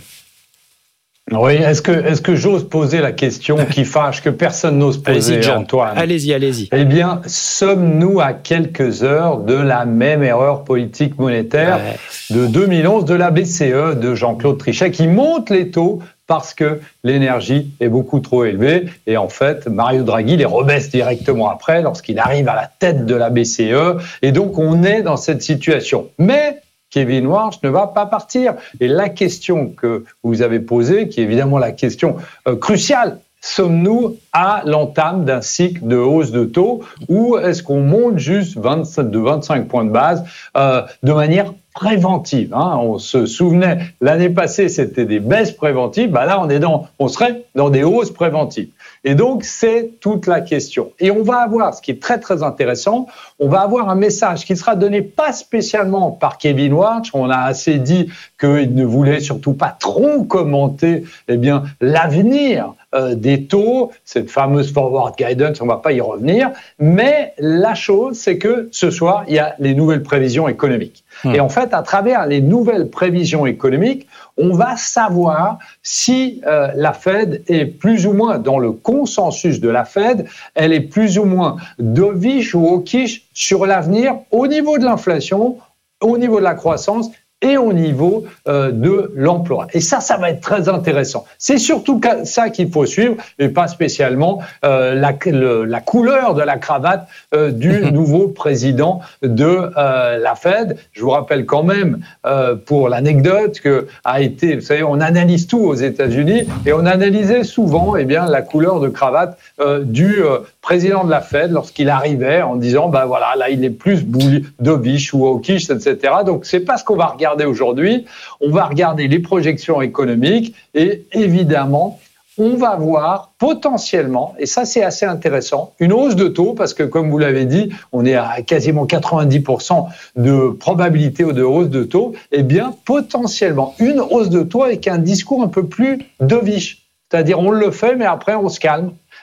Oui, est-ce que j'ose poser la question qui fâche, que personne n'ose poser, Antoine ? Allez-y. Eh bien, sommes-nous à quelques heures de la même erreur politique monétaire de 2011 de la BCE, de Jean-Claude Trichet, qui monte les taux parce que l'énergie est beaucoup trop élevée. Et en fait, Mario Draghi les rebaisse directement après, lorsqu'il arrive à la tête de la BCE. Et donc, on est dans cette situation. Mais Kevin Warsh ne va pas partir. Et la question que vous avez posée, qui est évidemment la question cruciale, sommes-nous à l'entame d'un cycle de hausse de taux, ou est-ce qu'on monte juste de 25 points de base de manière préventive, On se souvenait, l'année passée, c'était des baisses préventives. Là, on serait dans des hausses préventives. Et donc, c'est toute la question. Et on va avoir, ce qui est très, très intéressant, on va avoir un message qui sera donné pas spécialement par Kevin Warsh. On a assez dit qu'il ne voulait surtout pas trop commenter, l'avenir des taux, cette fameuse forward guidance, on ne va pas y revenir. Mais la chose, c'est que ce soir, il y a les nouvelles prévisions économiques. Et en fait, à travers les nouvelles prévisions économiques, on va savoir si la Fed est plus ou moins, dans le consensus de la Fed, elle est plus ou moins dovish ou hawkish sur l'avenir au niveau de l'inflation, au niveau de la croissance et au niveau de l'emploi. Et ça va être très intéressant. C'est surtout ça qu'il faut suivre, et pas spécialement la couleur de la cravate du nouveau président de la Fed. Je vous rappelle quand même, pour l'anecdote, vous savez, on analyse tout aux États-Unis, et on analysait souvent la couleur de cravate du président de la Fed lorsqu'il arrivait en disant, là, il est plus dovish ou hawkish, etc. Donc, c'est pas ce qu'on va regarder aujourd'hui. On va regarder les projections économiques et évidemment, on va voir potentiellement, et ça c'est assez intéressant, une hausse de taux, parce que comme vous l'avez dit, on est à quasiment 90% de probabilité de hausse de taux, potentiellement une hausse de taux avec un discours un peu plus dovish. C'est-à-dire on le fait, mais après on se calme.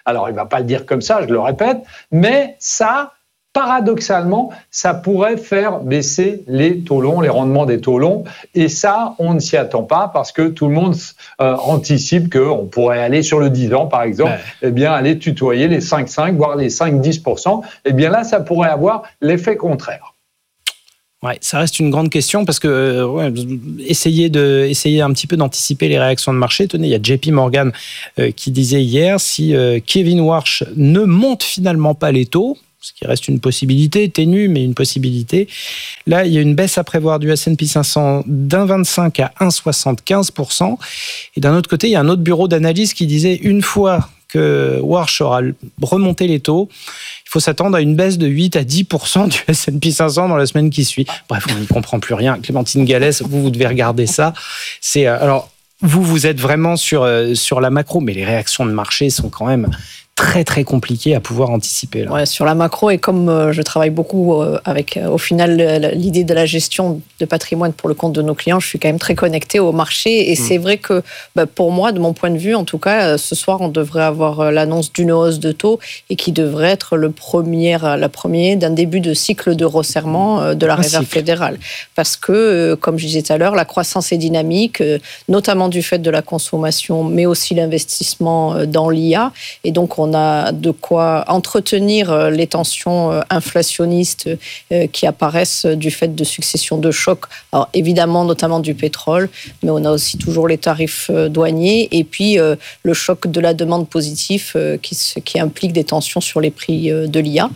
Alors, il ne va pas le dire comme ça, je le répète, mais ça, paradoxalement, ça pourrait faire baisser les taux longs, les rendements des taux longs. Et ça, on ne s'y attend pas parce que tout le monde anticipe qu'on pourrait aller sur le 10 ans, par exemple, eh bien, aller tutoyer les 5,5, voire les 5-10%. Eh bien là, ça pourrait avoir l'effet contraire. Ouais, ça reste une grande question parce que essayer un petit peu d'anticiper les réactions de marché. Tenez, il y a JP Morgan qui disait hier, si Kevin Warsh ne monte finalement pas les taux, ce qui reste une possibilité, ténue, mais une possibilité. Là, il y a une baisse à prévoir du S&P 500 d'1,25 à 1,75%. Et d'un autre côté, il y a un autre bureau d'analyse qui disait, une fois que Warsh aura remonté les taux, il faut s'attendre à une baisse de 8 à 10% du S&P 500 dans la semaine qui suit. Bref, on ne comprend plus rien. Clémentine Gallès, vous devez regarder ça. C'est, alors, vous êtes vraiment sur la macro, mais les réactions de marché sont quand même très très compliqué à pouvoir anticiper. Là. Ouais, sur la macro, et comme je travaille beaucoup avec au final l'idée de la gestion de patrimoine pour le compte de nos clients, je suis quand même très connectée au marché et c'est vrai que pour moi, de mon point de vue en tout cas, ce soir on devrait avoir l'annonce d'une hausse de taux et qui devrait être la première d'un début de cycle de resserrement de la Réserve fédérale. Parce que, comme je disais tout à l'heure, la croissance est dynamique, notamment du fait de la consommation, mais aussi l'investissement dans l'IA, et donc on a de quoi entretenir les tensions inflationnistes qui apparaissent du fait de succession de chocs. Alors évidemment, notamment du pétrole, mais on a aussi toujours les tarifs douaniers et puis le choc de la demande positive qui implique des tensions sur les prix de l'IA.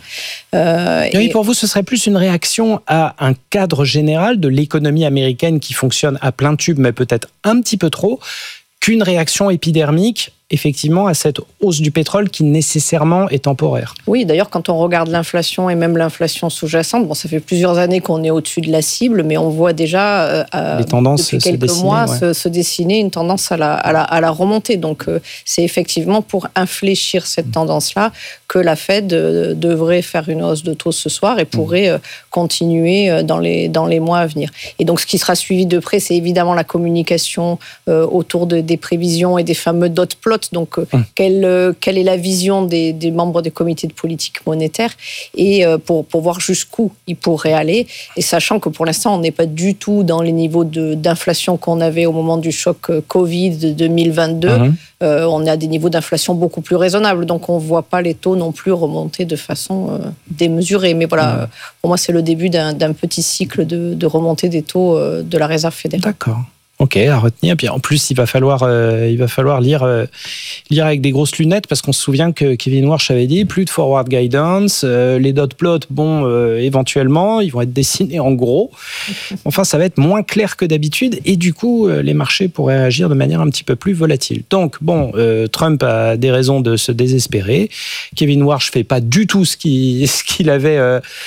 Et pour vous, ce serait plus une réaction à un cadre général de l'économie américaine qui fonctionne à plein tube, mais peut-être un petit peu trop, qu'une réaction épidermique effectivement à cette hausse du pétrole qui nécessairement est temporaire. Oui, d'ailleurs, quand on regarde l'inflation et même l'inflation sous-jacente, bon, ça fait plusieurs années qu'on est au-dessus de la cible, mais on voit déjà les tendances depuis quelques mois se dessiner une tendance à la remontée. Donc, c'est effectivement pour infléchir cette tendance-là que la Fed devrait faire une hausse de taux ce soir et pourrait continuer dans les mois à venir. Et donc, ce qui sera suivi de près, c'est évidemment la communication autour des prévisions et des fameux dot plots. Donc, quelle est la vision des membres des comités de politique monétaire et pour voir jusqu'où ils pourraient aller. Et sachant que pour l'instant, on n'est pas du tout dans les niveaux d'inflation qu'on avait au moment du choc Covid de 2022. On est à des niveaux d'inflation beaucoup plus raisonnables. Donc, on ne voit pas les taux non plus remonter de façon démesurée. Mais voilà, pour moi, c'est le début d'un petit cycle de remontée des taux de la Réserve fédérale. D'accord. Ok, à retenir. Puis en plus, il va falloir lire avec des grosses lunettes parce qu'on se souvient que Kevin Warsh avait dit plus de forward guidance, les dot plots, éventuellement, ils vont être dessinés en gros. Enfin, ça va être moins clair que d'habitude et du coup, les marchés pourraient agir de manière un petit peu plus volatile. Donc, Trump a des raisons de se désespérer. Kevin Warsh fait pas du tout ce qu'il avait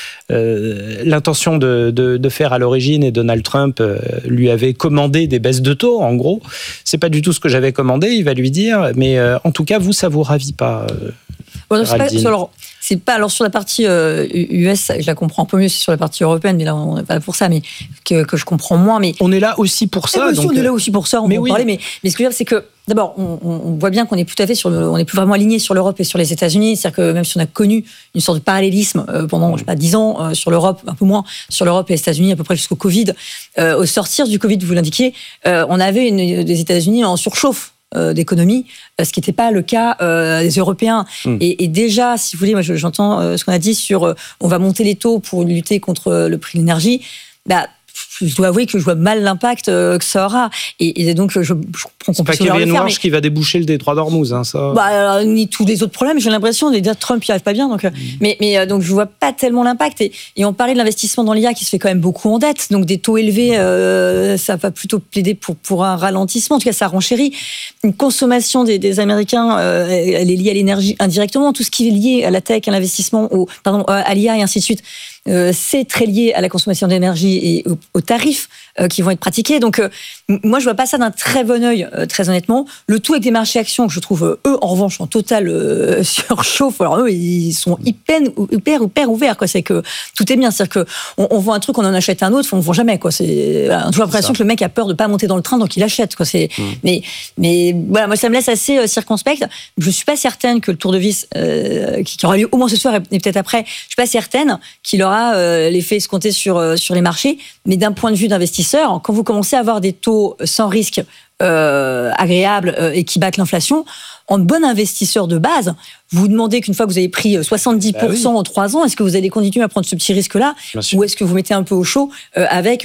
l'intention de faire à l'origine et Donald Trump lui avait commandé des baisses de taux, en gros. C'est pas du tout ce que j'avais commandé, il va lui dire, mais en tout cas, vous, ça vous ravit pas. C'est pas alors sur la partie US, je la comprends un peu mieux, c'est sur la partie européenne, mais là on n'est pas là pour ça, mais que je comprends moins. Mais on est là aussi pour ça. On est là aussi pour ça, on va en parler. Mais ce que je veux dire, c'est que d'abord, on voit bien qu'on est tout à fait on est plus vraiment aligné sur l'Europe et sur les États-Unis. C'est-à-dire que même si on a connu une sorte de parallélisme pendant, 10 ans sur l'Europe, un peu moins sur l'Europe et les États-Unis, à peu près jusqu'au Covid, au sortir du Covid, vous l'indiquiez, on avait des États-Unis en surchauffe d'économie, ce qui n'était pas le cas des Européens. Et déjà, si vous voulez, moi j'entends ce qu'on a dit sur on va monter les taux pour lutter contre le prix de l'énergie. Je dois avouer que je vois mal l'impact que ça aura. Et donc, je comprends qu'on peut se le faire. C'est pas Kevin Warsh qui va déboucher le détroit d'Ormuz, hein, ça. Ni tous les autres problèmes. J'ai l'impression de Trump n'y arrive pas bien. Donc, mais donc, je vois pas tellement l'impact. Et on parlait de l'investissement dans l'IA qui se fait quand même beaucoup en dette. Donc, des taux élevés, ça va plutôt plaider pour un ralentissement. En tout cas, ça renchérit. Une consommation des Américains, elle est liée à l'énergie indirectement. Tout ce qui est lié à la tech, à l'investissement, à l'IA et ainsi de suite. c'est très lié à la consommation d'énergie et aux tarifs qui vont être pratiqués. Donc, moi, je vois pas ça d'un très bon œil, très honnêtement. Le tout avec des marchés actions que je trouve, eux, en revanche, en total surchauffe. Alors, eux, ils sont hyper ouverts, quoi. C'est que tout est bien. C'est-à-dire qu'on vend un truc, on en achète un autre, on ne vend jamais, quoi. J'ai l'impression que le mec a peur de pas monter dans le train, donc il achète, quoi. Mais voilà, moi, ça me laisse assez circonspecte. Je suis pas certaine que le tour de vis, qui aura lieu au moins ce soir et peut-être après, je suis pas certaine qu'il aura l'effet escompté sur les marchés. Mais d'un point de vue d'investisseur, quand vous commencez à avoir des taux sans risque agréables et qui battent l'inflation, en bon investisseur de base, vous vous demandez qu'une fois que vous avez pris 70% en 3 ans, est-ce que vous allez continuer à prendre ce petit risque-là, ou est-ce que vous mettez un peu au chaud avec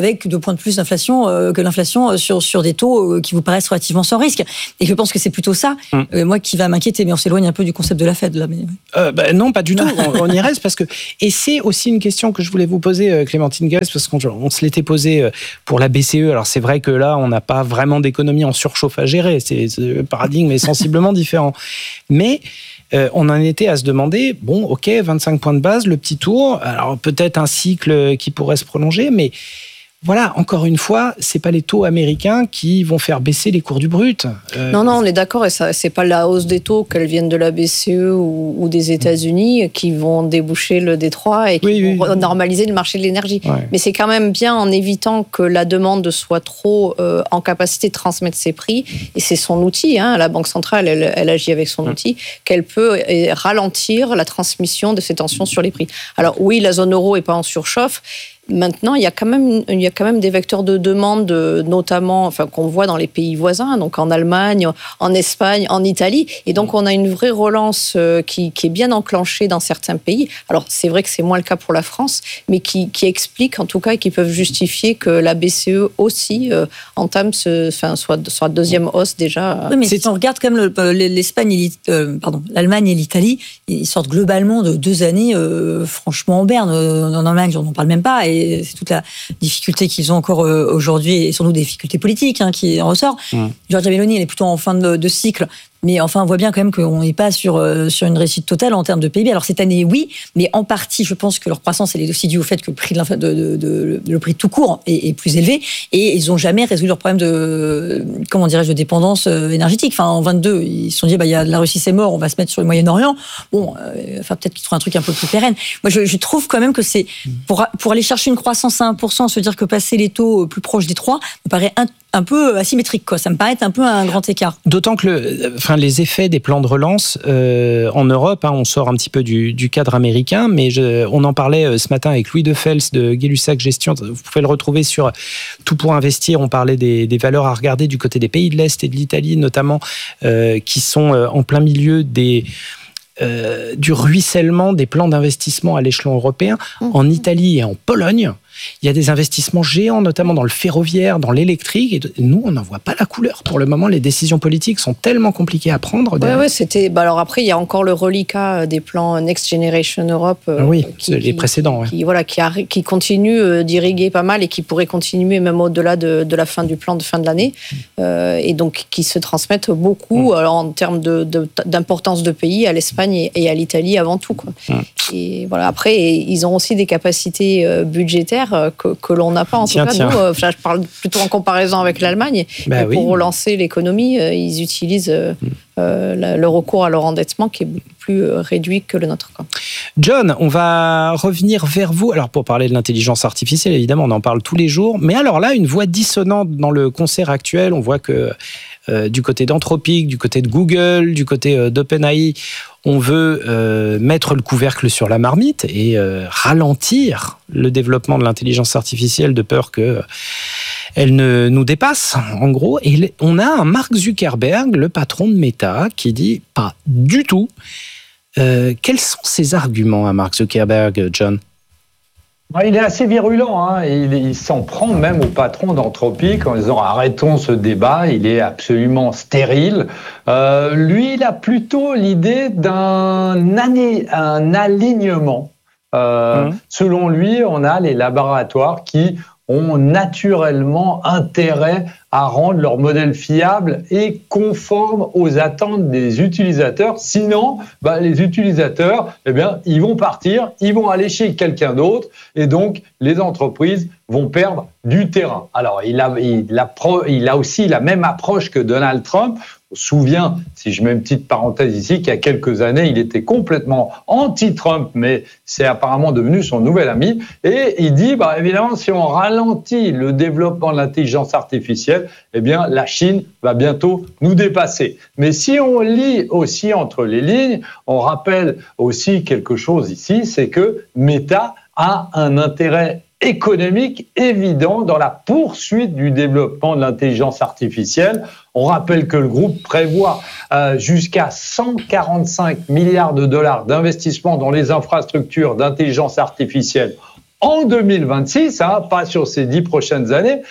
2 points de plus d'inflation que l'inflation sur des taux qui vous paraissent relativement sans risque. Et je pense que c'est plutôt ça, moi, qui va m'inquiéter. Mais on s'éloigne un peu du concept de la Fed, là. Mais... non, pas du tout. On y reste parce que... Et c'est aussi une question que je voulais vous poser, Clémentine Gals, parce qu'on se l'était posé pour la BCE. Alors, c'est vrai que là, on n'a pas vraiment d'économie en surchauffe à gérer. Le paradigme est sensiblement différent. Mais... on en était à se demander, bon, ok, 25 points de base, le petit tour, alors peut-être un cycle qui pourrait se prolonger, mais voilà, encore une fois, c'est pas les taux américains qui vont faire baisser les cours du brut. Non, on est d'accord, et ça, c'est pas la hausse des taux, qu'elles viennent de la BCE ou des États-Unis, qui vont déboucher le Détroit et qui vont normaliser le marché de l'énergie. Ouais. Mais c'est quand même bien, en évitant que la demande soit trop en capacité de transmettre ses prix, et c'est son outil, la Banque centrale, elle agit avec son outil, qu'elle peut ralentir la transmission de ces tensions sur les prix. Alors oui, la zone euro est pas en surchauffe. Maintenant, il y a quand même des vecteurs de demande, notamment, qu'on voit dans les pays voisins, donc en Allemagne, en Espagne, en Italie. Et donc, on a une vraie relance qui est bien enclenchée dans certains pays. Alors, c'est vrai que c'est moins le cas pour la France, mais qui explique, en tout cas, et qui peuvent justifier que la BCE aussi entame soit deuxième hausse déjà. Oui, mais si on regarde quand même l'Allemagne et l'Italie, ils sortent globalement de 2 années franchement en berne. En Allemagne, on n'en parle même pas. Et c'est toute la difficulté qu'ils ont encore aujourd'hui, et sans doute des difficultés politiques qui en ressortent. Giorgia Meloni, elle est plutôt en fin de cycle. Mais enfin, on voit bien quand même qu'on n'est pas sur une réussite totale en termes de PIB. Alors cette année, oui, mais en partie, je pense que leur croissance, elle est aussi due au fait que le prix le prix tout court est plus élevé, et ils n'ont jamais résolu leur problème de dépendance énergétique. Enfin, en 22, ils se sont dit, la Russie c'est mort, on va se mettre sur le Moyen-Orient. Bon, peut-être qu'ils trouvent un truc un peu plus pérenne. Moi, je trouve quand même que c'est pour aller chercher une croissance à 1%, se dire que passer les taux plus proches des 3 me paraît un peu asymétrique, quoi. Ça me paraît un peu un grand écart. D'autant que les effets des plans de relance en Europe, on sort un petit peu du cadre américain, mais on en parlait ce matin avec Louis Defels de Gay-Lussac Gestion. Vous pouvez le retrouver sur Tout pour investir. On parlait des valeurs à regarder du côté des pays de l'Est et de l'Italie, notamment, qui sont en plein milieu du ruissellement des plans d'investissement à l'échelon européen. En Italie et en Pologne, il y a des investissements géants, notamment dans le ferroviaire, dans l'électrique. Et nous, on n'en voit pas la couleur. Pour le moment, les décisions politiques sont tellement compliquées à prendre. Oui, c'était. Alors après, il y a encore le reliquat des plans Next Generation Europe. Les précédents. Qui continue d'irriguer pas mal et qui pourrait continuer même au-delà de la fin du plan de fin de l'année. Et donc, qui se transmettent beaucoup alors, en termes d'importance de pays à l'Espagne et à l'Italie avant tout, quoi. Et voilà. Après, ils ont aussi des capacités budgétaires que l'on n'a pas, en tout cas. Nous, je parle plutôt en comparaison avec l'Allemagne. Pour relancer l'économie, ils utilisent le recours à leur endettement qui est beaucoup plus réduit que le nôtre, quoi. John, on va revenir vers vous. Alors, pour parler de l'intelligence artificielle, évidemment, on en parle tous les jours. Mais alors là, une voix dissonante dans le concert actuel. On voit que du côté d'Anthropic, du côté de Google, du côté d'OpenAI, on veut mettre le couvercle sur la marmite et ralentir le développement de l'intelligence artificielle de peur qu'elle ne nous dépasse, en gros. Et on a un Mark Zuckerberg, le patron de Meta, qui dit pas du tout. Quels sont ses arguments à Mark Zuckerberg, John ? Il est assez virulent, il s'en prend même au patron d'Anthropic en disant arrêtons ce débat, il est absolument stérile. Lui, il a plutôt l'idée d'un alignement. Selon lui, on a les laboratoires qui ont naturellement intérêt à rendre leur modèle fiable et conforme aux attentes des utilisateurs. Sinon, les utilisateurs, ils vont partir, ils vont aller chez quelqu'un d'autre et donc les entreprises vont perdre du terrain. Alors, il a aussi la même approche que Donald Trump. On se souvient, si je mets une petite parenthèse ici, qu'il y a quelques années, il était complètement anti-Trump, mais c'est apparemment devenu son nouvel ami. Et il dit, évidemment, si on ralentit le développement de l'intelligence artificielle, la Chine va bientôt nous dépasser. Mais si on lit aussi entre les lignes, on rappelle aussi quelque chose ici, c'est que Meta a un intérêt économique évident dans la poursuite du développement de l'intelligence artificielle. On rappelle que le groupe prévoit jusqu'à 145 milliards de dollars d'investissement dans les infrastructures d'intelligence artificielle en 2026, pas sur ces 10 prochaines années,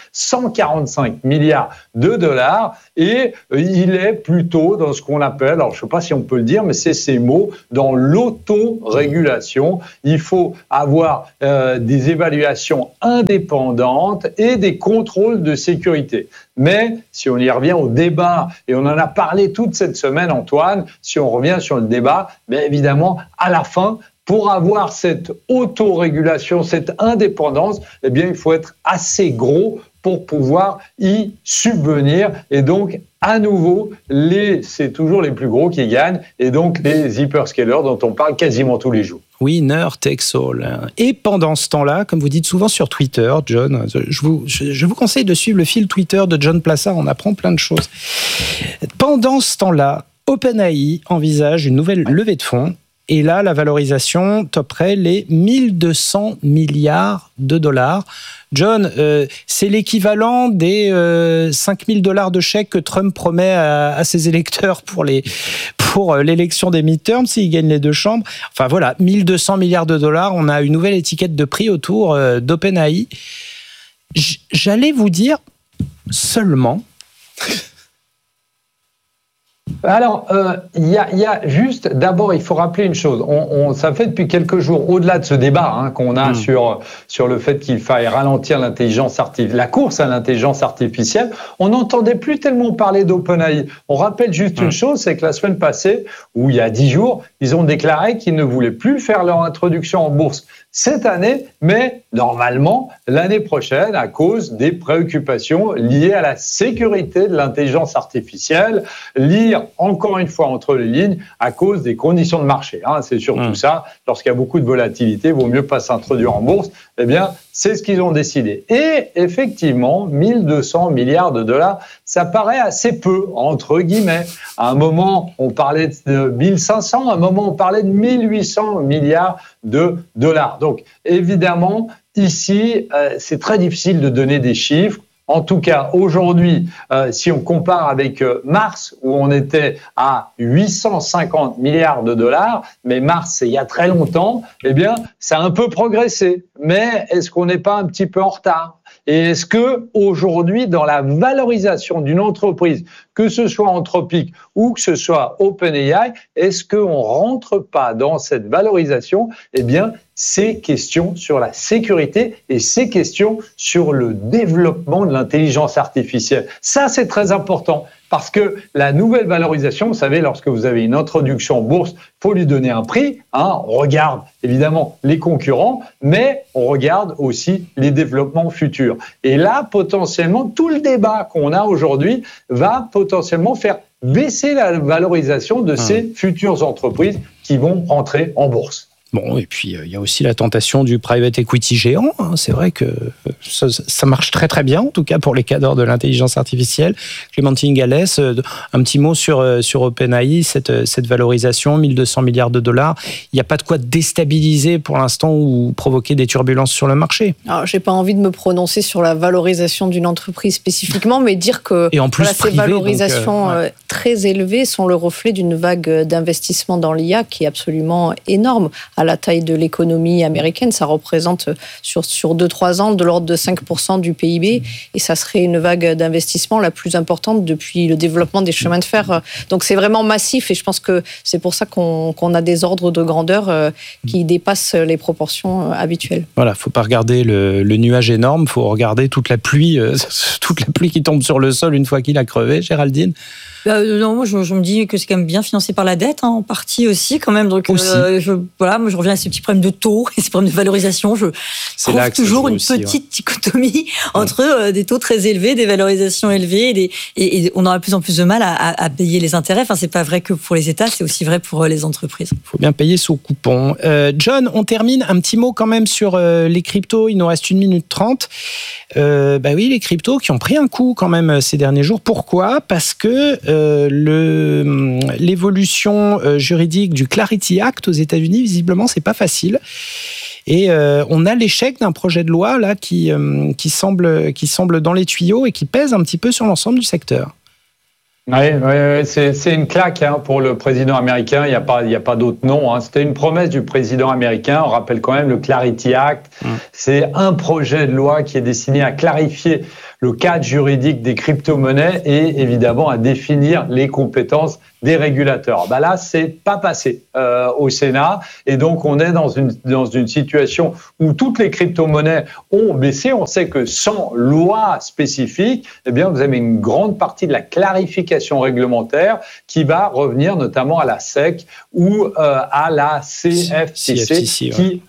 145 milliards de dollars, et il est plutôt dans ce qu'on appelle, alors je ne sais pas si on peut le dire, mais c'est ces mots, dans l'autorégulation. Il faut avoir des évaluations indépendantes et des contrôles de sécurité. Mais si on y revient au débat, et on en a parlé toute cette semaine, Antoine, si on revient sur le débat, évidemment, à la fin, pour avoir cette autorégulation, cette indépendance, il faut être assez gros pour pouvoir y subvenir. Et donc, à nouveau, c'est toujours les plus gros qui gagnent, et donc les hyperscalers dont on parle quasiment tous les jours. Winner takes all. Et pendant ce temps-là, comme vous dites souvent sur Twitter, John, je vous conseille de suivre le fil Twitter de John Plassard, on apprend plein de choses. Pendant ce temps-là, OpenAI envisage une nouvelle levée de fonds. Et là, la valorisation toperait les 1200 milliards de dollars. John, c'est l'équivalent des 5000 $ de chèques que Trump promet à ses électeurs pour l'élection des midterms s'il gagne les 2 chambres. Enfin voilà, 1200 milliards de dollars. On a une nouvelle étiquette de prix autour d'OpenAI. J'allais vous dire seulement... Alors, il y a juste, d'abord, il faut rappeler une chose. Ça fait depuis quelques jours, au-delà de ce débat qu'on a sur le fait qu'il faille ralentir la course à l'intelligence artificielle, on n'entendait plus tellement parler d'OpenAI. On rappelle juste une chose, c'est que la semaine passée, ou il y a 10 jours, ils ont déclaré qu'ils ne voulaient plus faire leur introduction en bourse cette année, mais normalement l'année prochaine, à cause des préoccupations liées à la sécurité de l'intelligence artificielle, lire encore une fois entre les lignes, à cause des conditions de marché. C'est surtout ça. Lorsqu'il y a beaucoup de volatilité, il vaut mieux pas s'introduire en bourse. C'est ce qu'ils ont décidé. Et effectivement, 1200 milliards de dollars, ça paraît assez peu, entre guillemets. À un moment, on parlait de 1500, à un moment, on parlait de 1800 milliards de dollars. Donc, évidemment, ici, c'est très difficile de donner des chiffres. En tout cas, aujourd'hui, si on compare avec mars, où on était à 850 milliards de dollars, mais mars, c'est il y a très longtemps, ça a un peu progressé. Mais est-ce qu'on n'est pas un petit peu en retard ? Et est-ce que aujourd'hui, dans la valorisation d'une entreprise, que ce soit Anthropic ou que ce soit OpenAI, est-ce qu'on rentre pas dans cette valorisation ? Ces questions sur la sécurité et ces questions sur le développement de l'intelligence artificielle. Ça, c'est très important. Parce que la nouvelle valorisation, vous savez, lorsque vous avez une introduction en bourse, il faut lui donner un prix. On regarde évidemment les concurrents, mais on regarde aussi les développements futurs. Et là, potentiellement, tout le débat qu'on a aujourd'hui va potentiellement faire baisser la valorisation de ces futures entreprises qui vont entrer en bourse. Bon, et puis il y a aussi la tentation du private equity géant. C'est vrai que ça marche très très bien, en tout cas pour les cadres de l'intelligence artificielle. Clémentine Gallès, un petit mot sur OpenAI, cette valorisation, 1200 milliards de dollars. Il n'y a pas de quoi déstabiliser pour l'instant ou provoquer des turbulences sur le marché. Alors, j'ai pas envie de me prononcer sur la valorisation d'une entreprise spécifiquement, mais dire que et en plus, ces valorisations très élevées sont le reflet d'une vague d'investissement dans l'IA qui est absolument énorme. à la taille de l'économie américaine. Ça représente sur 2-3 ans de l'ordre de 5% du PIB et ça serait une vague d'investissement la plus importante depuis le développement des chemins de fer. Donc c'est vraiment massif et je pense que c'est pour ça qu'on a des ordres de grandeur qui dépassent les proportions habituelles. Voilà, faut pas regarder le nuage énorme, faut regarder toute la pluie qui tombe sur le sol une fois qu'il a crevé. Géraldine? Non, moi je me dis que c'est quand même bien financé par la dette, en partie aussi quand même. Donc moi je reviens à ces petits problèmes de taux et ces problèmes de valorisation. Je trouve toujours une petite dichotomie entre des taux très élevés, des valorisations élevées et on aura de plus en plus de mal à payer les intérêts. Enfin, c'est pas vrai que pour les États, c'est aussi vrai pour les entreprises. Il faut bien payer sous coupon. John, on termine. Un petit mot quand même sur les cryptos. Il nous reste 1 minute 30. Oui, les cryptos qui ont pris un coup quand même ces derniers jours. Pourquoi ? Parce que l'évolution juridique du Clarity Act aux États-Unis, visiblement, c'est pas facile. Et on a l'échec d'un projet de loi là qui semble dans les tuyaux et qui pèse un petit peu sur l'ensemble du secteur. Oui, c'est une claque pour le président américain, il n'y a pas d'autre nom. C'était une promesse du président américain, on rappelle quand même le Clarity Act. C'est un projet de loi qui est destiné à clarifier le cadre juridique des crypto-monnaies et évidemment à définir les compétences des régulateurs. Là, c'est pas passé au Sénat et donc on est dans une situation où toutes les crypto-monnaies ont baissé. On sait que sans loi spécifique, vous avez une grande partie de la clarification réglementaire qui va revenir notamment à la SEC ou à la CFTC qui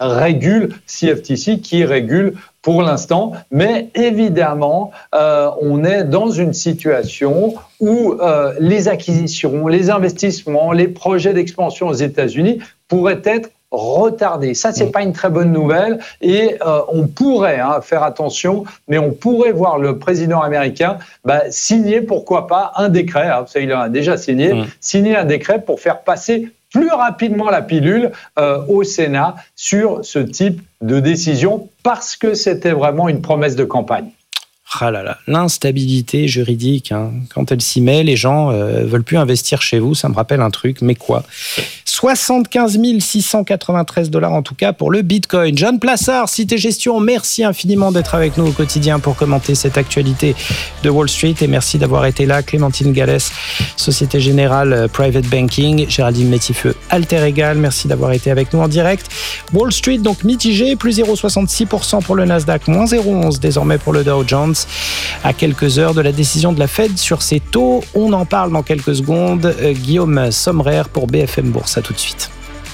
régule pour l'instant, mais évidemment, on est dans une situation où les acquisitions, les investissements, les projets d'expansion aux États-Unis pourraient être retardés. Ça, c'est pas une très bonne nouvelle et on pourrait faire attention, mais on pourrait voir le président américain signer, pourquoi pas, un décret, il en a déjà signer un décret pour faire passer plus rapidement la pilule au Sénat sur ce type de décision parce que c'était vraiment une promesse de campagne. Ah là là, l'instabilité juridique, quand elle s'y met, les gens veulent plus investir chez vous, ça me rappelle un truc, mais quoi ? 75 693 $ en tout cas pour le Bitcoin. John Plassard, Cité Gestion, merci infiniment d'être avec nous au quotidien pour commenter cette actualité de Wall Street et merci d'avoir été là. Clémentine Gallès, Société Générale Private Banking, Géraldine Métifeux, Alter Egal, merci d'avoir été avec nous en direct. Wall Street donc mitigé, plus 0,66% pour le Nasdaq, moins 0,11 désormais pour le Dow Jones. À quelques heures de la décision de la Fed sur ses taux, on en parle dans quelques secondes. Guillaume Sommerer pour BFM Bourse, à tout de suite.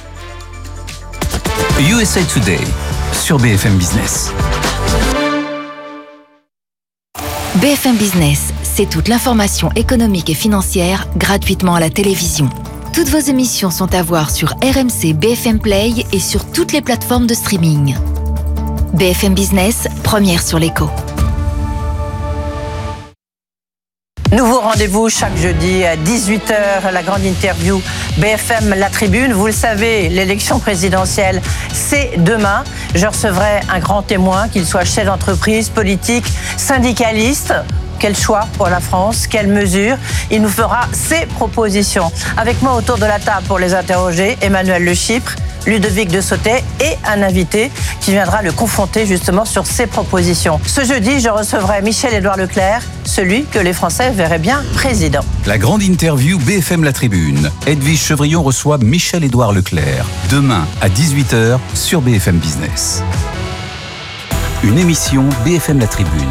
USA Today sur BFM Business. BFM Business, c'est toute l'information économique et financière gratuitement à la télévision. Toutes vos émissions sont à voir sur RMC, BFM Play et sur toutes les plateformes de streaming. BFM Business, première sur l'écho. Nouveau rendez-vous chaque jeudi à 18h, la grande interview BFM La Tribune. Vous le savez, l'élection présidentielle, c'est demain. Je recevrai un grand témoin, qu'il soit chef d'entreprise, politique, syndicaliste. Quel choix pour la France? Quelles mesures? Il nous fera ses propositions. Avec moi autour de la table pour les interroger, Emmanuel Le Chypre, Ludovic de Sautet et un invité qui viendra le confronter justement sur ses propositions. Ce jeudi, je recevrai Michel-Édouard Leclerc, celui que les Français verraient bien président. La grande interview BFM La Tribune. Edwige Chevrillon reçoit Michel-Édouard Leclerc. Demain à 18h sur BFM Business. Une émission BFM La Tribune.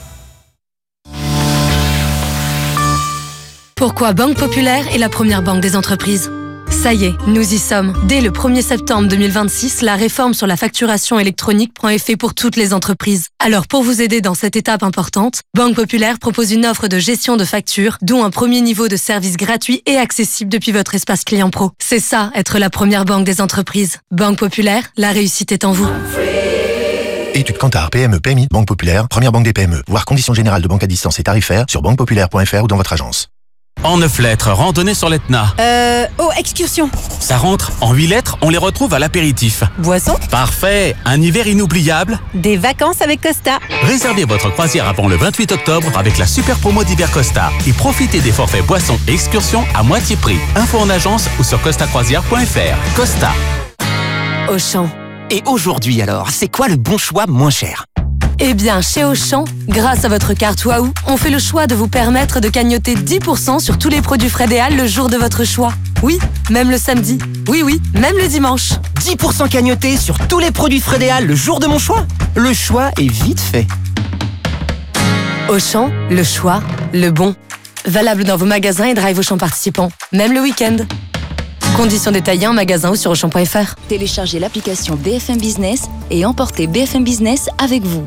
Pourquoi Banque Populaire est la première banque des entreprises? Ça y est, nous y sommes. Dès le 1er septembre 2026, la réforme sur la facturation électronique prend effet pour toutes les entreprises. Alors pour vous aider dans cette étape importante, Banque Populaire propose une offre de gestion de factures, dont un premier niveau de service gratuit et accessible depuis votre espace client pro. C'est ça, être la première banque des entreprises. Banque Populaire, la réussite est en vous. Études Kantar, PME, PMI, Banque Populaire, première banque des PME. Voir conditions générales de banque à distance et tarifaires sur banquepopulaire.fr ou dans votre agence. En 9 lettres, randonnée sur l'Etna. Excursion. Ça rentre. En 8 lettres, on les retrouve à l'apéritif. Boisson. Parfait. Un hiver inoubliable. Des vacances avec Costa. Réservez votre croisière avant le 28 octobre avec la super promo d'hiver Costa. Et profitez des forfaits boissons et excursions à moitié prix. Info en agence ou sur costacroisière.fr. Costa. Auchan. Et aujourd'hui alors, c'est quoi le bon choix moins cher ? Eh bien, chez Auchan, grâce à votre carte Waouh, on fait le choix de vous permettre de cagnotter 10% sur tous les produits Frédéal le jour de votre choix. Oui, même le samedi. Oui, même le dimanche. 10% cagnotés sur tous les produits Frédéal le jour de mon choix ? Le choix est vite fait. Auchan, le choix, le bon. Valable dans vos magasins et drive Auchan participants, même le week-end. Conditions détaillées en magasin ou sur Auchan.fr. Téléchargez l'application BFM Business et emportez BFM Business avec vous.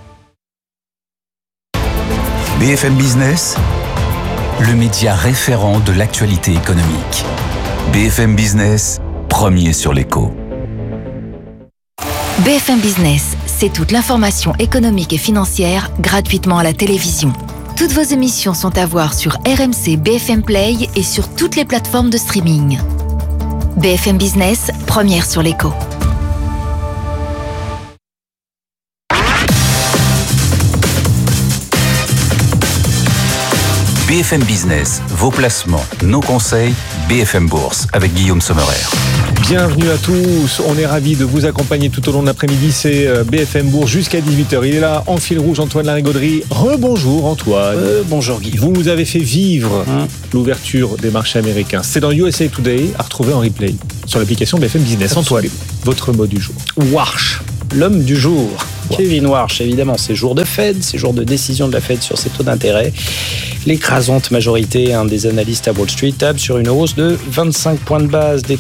BFM Business, le média référent de l'actualité économique. BFM Business, premier sur l'écho. BFM Business, c'est toute l'information économique et financière gratuitement à la télévision. Toutes vos émissions sont à voir sur RMC BFM Play et sur toutes les plateformes de streaming. BFM Business, première sur l'écho. BFM Business, vos placements, nos conseils, BFM Bourse avec Guillaume Sommerer. Bienvenue à tous, on est ravis de vous accompagner tout au long de l'après-midi, c'est BFM Bourse jusqu'à 18h. Il est là en fil rouge, Antoine Larigauderie. Rebonjour Antoine. Bonjour Guillaume. Vous nous avez fait vivre l'ouverture des marchés américains. C'est dans USA Today, à retrouver en replay sur l'application BFM Business. Antoine, votre mot du jour. Warsh, l'homme du jour. Kevin Warsh, évidemment, c'est jour de Fed, c'est jour de décision de la Fed sur ses taux d'intérêt. L'écrasante majorité des analystes à Wall Street table sur une hausse de 25 points de base des